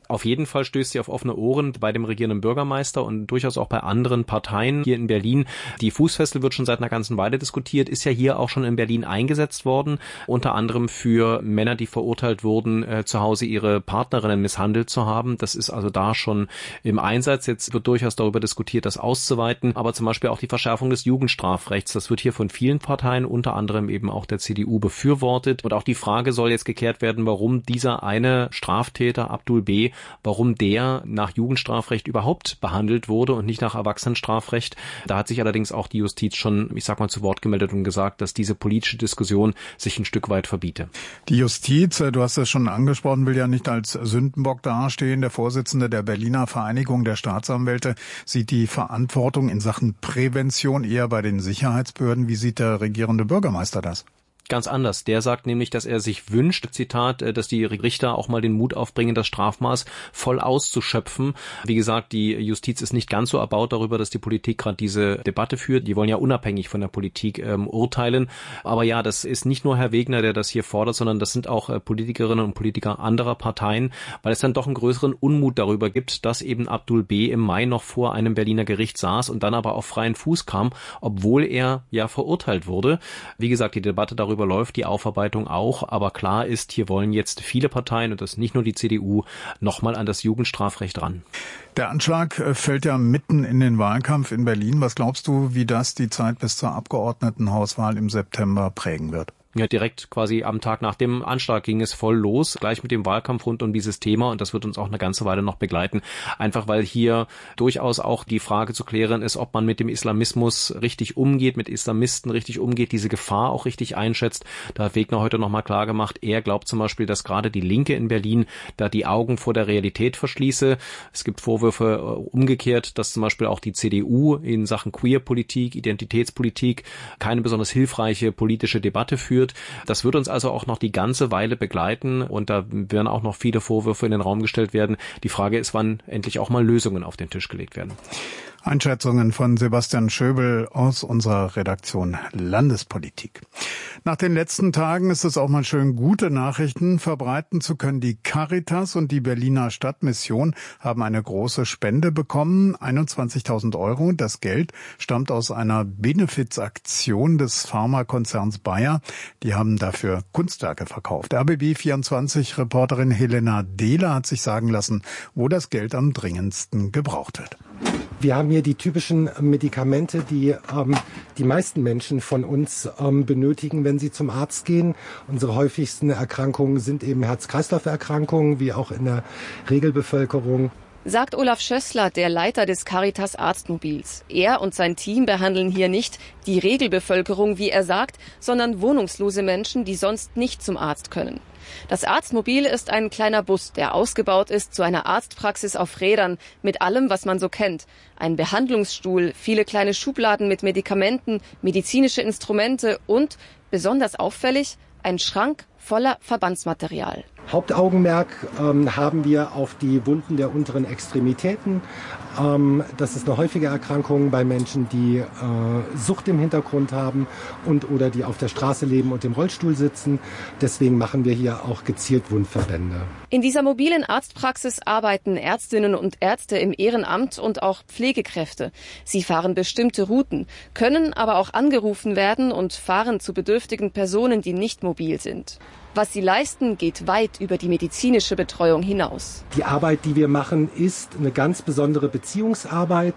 Auf jeden Fall stößt sie auf offene Ohren bei dem regierenden Bürgermeister und durchaus auch bei anderen Parteien hier in Berlin. Die Fußfessel wird schon seit einer ganzen Weile diskutiert, ist ja hier auch schon in Berlin eingesetzt worden, unter anderem für Männer, die verurteilt wurden, äh, zu Hause ihre Partnerinnen misshandelt zu haben. Das ist also da schon im Einsatz. Jetzt wird durchaus darüber diskutiert, das auszuweiten, aber zum Beispiel auch die Verschärfung des Jugendstrafrechts. Das wird hier von vielen Parteien, unter anderem eben auch der C D U, befürwortet. Und auch die Frage soll jetzt geklärt werden, warum dieser eine Straftäter, Abdul B., warum der nach Jugendstrafrecht überhaupt behandelt wurde und nicht nach Erwachsenenstrafrecht. Da hat sich allerdings auch die Justiz schon, ich sag mal, zu Wort gemeldet und gesagt, dass diese politische Diskussion sich ein Stück weit verbiete. Die Justiz, du hast es schon angesprochen, will ja nicht als Sündenbock dastehen. Der Vorsitzende der Berliner Vereinigung der Staatsanwälte sieht die Verantwortung in Sachen Prävention eher bei den Sicherheitsbehörden. Wie sieht der regierende Bürgermeister das? Ganz anders. Der sagt nämlich, dass er sich wünscht, Zitat, dass die Richter auch mal den Mut aufbringen, das Strafmaß voll auszuschöpfen. Wie gesagt, die Justiz ist nicht ganz so erbaut darüber, dass die Politik gerade diese Debatte führt. Die wollen ja unabhängig von der Politik ähm, urteilen. Aber ja, das ist nicht nur Herr Wegner, der das hier fordert, sondern das sind auch äh, Politikerinnen und Politiker anderer Parteien, weil es dann doch einen größeren Unmut darüber gibt, dass eben Abdul B. im Mai noch vor einem Berliner Gericht saß und dann aber auf freien Fuß kam, obwohl er ja verurteilt wurde. Wie gesagt, die Debatte darüber läuft, die Aufarbeitung auch, aber klar ist, hier wollen jetzt viele Parteien, und das nicht nur die C D U, nochmal an das Jugendstrafrecht ran. Der Anschlag fällt ja mitten in den Wahlkampf in Berlin. Was glaubst du, wie das die Zeit bis zur Abgeordnetenhauswahl im September prägen wird? Ja, direkt quasi am Tag nach dem Anschlag ging es voll los, gleich mit dem Wahlkampf rund um dieses Thema, und das wird uns auch eine ganze Weile noch begleiten. Einfach weil hier durchaus auch die Frage zu klären ist, ob man mit dem Islamismus richtig umgeht, mit Islamisten richtig umgeht, diese Gefahr auch richtig einschätzt. Da hat Wegner heute nochmal klar gemacht, er glaubt zum Beispiel, dass gerade die Linke in Berlin da die Augen vor der Realität verschließe. Es gibt Vorwürfe umgekehrt, dass zum Beispiel auch die C D U in Sachen Queerpolitik, Identitätspolitik keine besonders hilfreiche politische Debatte führt. Das wird uns also auch noch die ganze Weile begleiten, und da werden auch noch viele Vorwürfe in den Raum gestellt werden. Die Frage ist, wann endlich auch mal Lösungen auf den Tisch gelegt werden. Einschätzungen von Sebastian Schöbel aus unserer Redaktion Landespolitik. Nach den letzten Tagen ist es auch mal schön, gute Nachrichten verbreiten zu können. Die Caritas und die Berliner Stadtmission haben eine große Spende bekommen, einundzwanzigtausend Euro. Das Geld stammt aus einer Benefizaktion des Pharmakonzerns Bayer. Die haben dafür Kunstwerke verkauft. R B B vierundzwanzig-Reporterin Helena Dehler hat sich sagen lassen, wo das Geld am dringendsten gebraucht wird. Wir haben hier die typischen Medikamente, die ähm, die meisten Menschen von uns ähm, benötigen, wenn sie zum Arzt gehen. Unsere häufigsten Erkrankungen sind eben Herz-Kreislauf-Erkrankungen, wie auch in der Regelbevölkerung. Sagt Olaf Schössler, der Leiter des Caritas Arztmobils. Er und sein Team behandeln hier nicht die Regelbevölkerung, wie er sagt, sondern wohnungslose Menschen, die sonst nicht zum Arzt können. Das Arztmobil ist ein kleiner Bus, der ausgebaut ist zu einer Arztpraxis auf Rädern mit allem, was man so kennt. Ein Behandlungsstuhl, viele kleine Schubladen mit Medikamenten, medizinische Instrumente und, besonders auffällig, ein Schrank voller Verbandsmaterial. Hauptaugenmerk ähm, haben wir auf die Wunden der unteren Extremitäten. Ähm, das ist eine häufige Erkrankung bei Menschen, die äh, Sucht im Hintergrund haben und oder die auf der Straße leben und im Rollstuhl sitzen. Deswegen machen wir hier auch gezielt Wundverbände. In dieser mobilen Arztpraxis arbeiten Ärztinnen und Ärzte im Ehrenamt und auch Pflegekräfte. Sie fahren bestimmte Routen, können aber auch angerufen werden und fahren zu bedürftigen Personen, die nicht mobil sind. Was sie leisten, geht weit über die medizinische Betreuung hinaus. Die Arbeit, die wir machen, ist eine ganz besondere Beziehungsarbeit,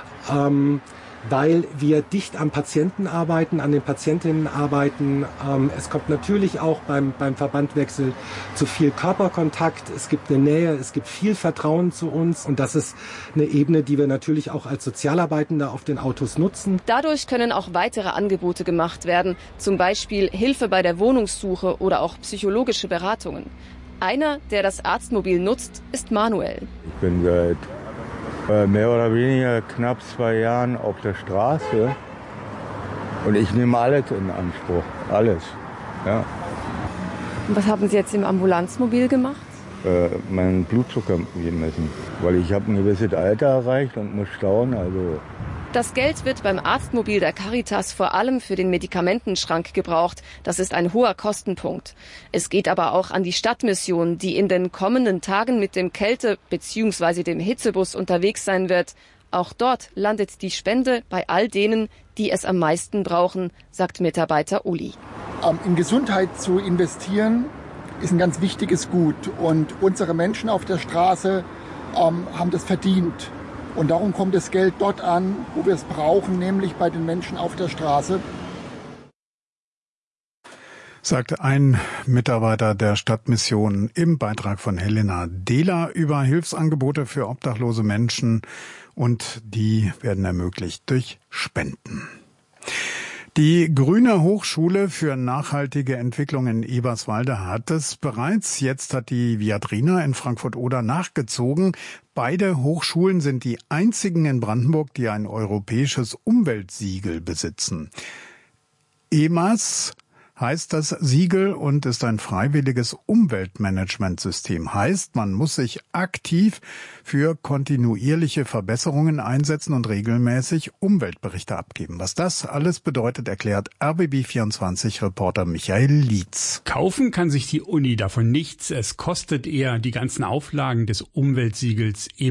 ähm, weil wir dicht am Patienten arbeiten, an den Patientinnen arbeiten. Ähm, es kommt natürlich auch beim, beim Verbandwechsel zu viel Körperkontakt. Es gibt eine Nähe, es gibt viel Vertrauen zu uns. Und das ist eine Ebene, die wir natürlich auch als Sozialarbeitende auf den Autos nutzen. Dadurch können auch weitere Angebote gemacht werden, zum Beispiel Hilfe bei der Wohnungssuche oder auch psychologische Beratungen. Einer, der das Arztmobil nutzt, ist Manuel. Ich bin seit mehr oder weniger knapp zwei Jahren auf der Straße und ich nehme alles in Anspruch, alles. Ja. Und was haben Sie jetzt im Ambulanzmobil gemacht? Äh, meinen Blutzucker gemessen, weil ich habe ein gewisses Alter erreicht und muss stauen, also Das Geld wird beim Arztmobil der Caritas vor allem für den Medikamentenschrank gebraucht. Das ist ein hoher Kostenpunkt. Es geht aber auch an die Stadtmission, die in den kommenden Tagen mit dem Kälte- bzw. dem Hitzebus unterwegs sein wird. Auch dort landet die Spende bei all denen, die es am meisten brauchen, sagt Mitarbeiter Uli. In Gesundheit zu investieren ist ein ganz wichtiges Gut. Und unsere Menschen auf der Straße ähm, haben das verdient. Und darum kommt das Geld dort an, wo wir es brauchen, nämlich bei den Menschen auf der Straße. Sagte ein Mitarbeiter der Stadtmission im Beitrag von Helena Dehler über Hilfsangebote für obdachlose Menschen, und die werden ermöglicht durch Spenden. Die Grüne Hochschule für nachhaltige Entwicklung in Eberswalde hat es bereits. Jetzt hat die Viadrina in Frankfurt-Oder nachgezogen. Beide Hochschulen sind die einzigen in Brandenburg, die ein europäisches Umweltsiegel besitzen. E M A S heißt das Siegel und ist ein freiwilliges Umweltmanagementsystem. Heißt, man muss sich aktiv für kontinuierliche Verbesserungen einsetzen und regelmäßig Umweltberichte abgeben. Was das alles bedeutet, erklärt R B B vierundzwanzig-Reporter Michael Lietz. Kaufen kann sich die Uni davon nichts. Es kostet eher, die ganzen Auflagen des Umweltsiegels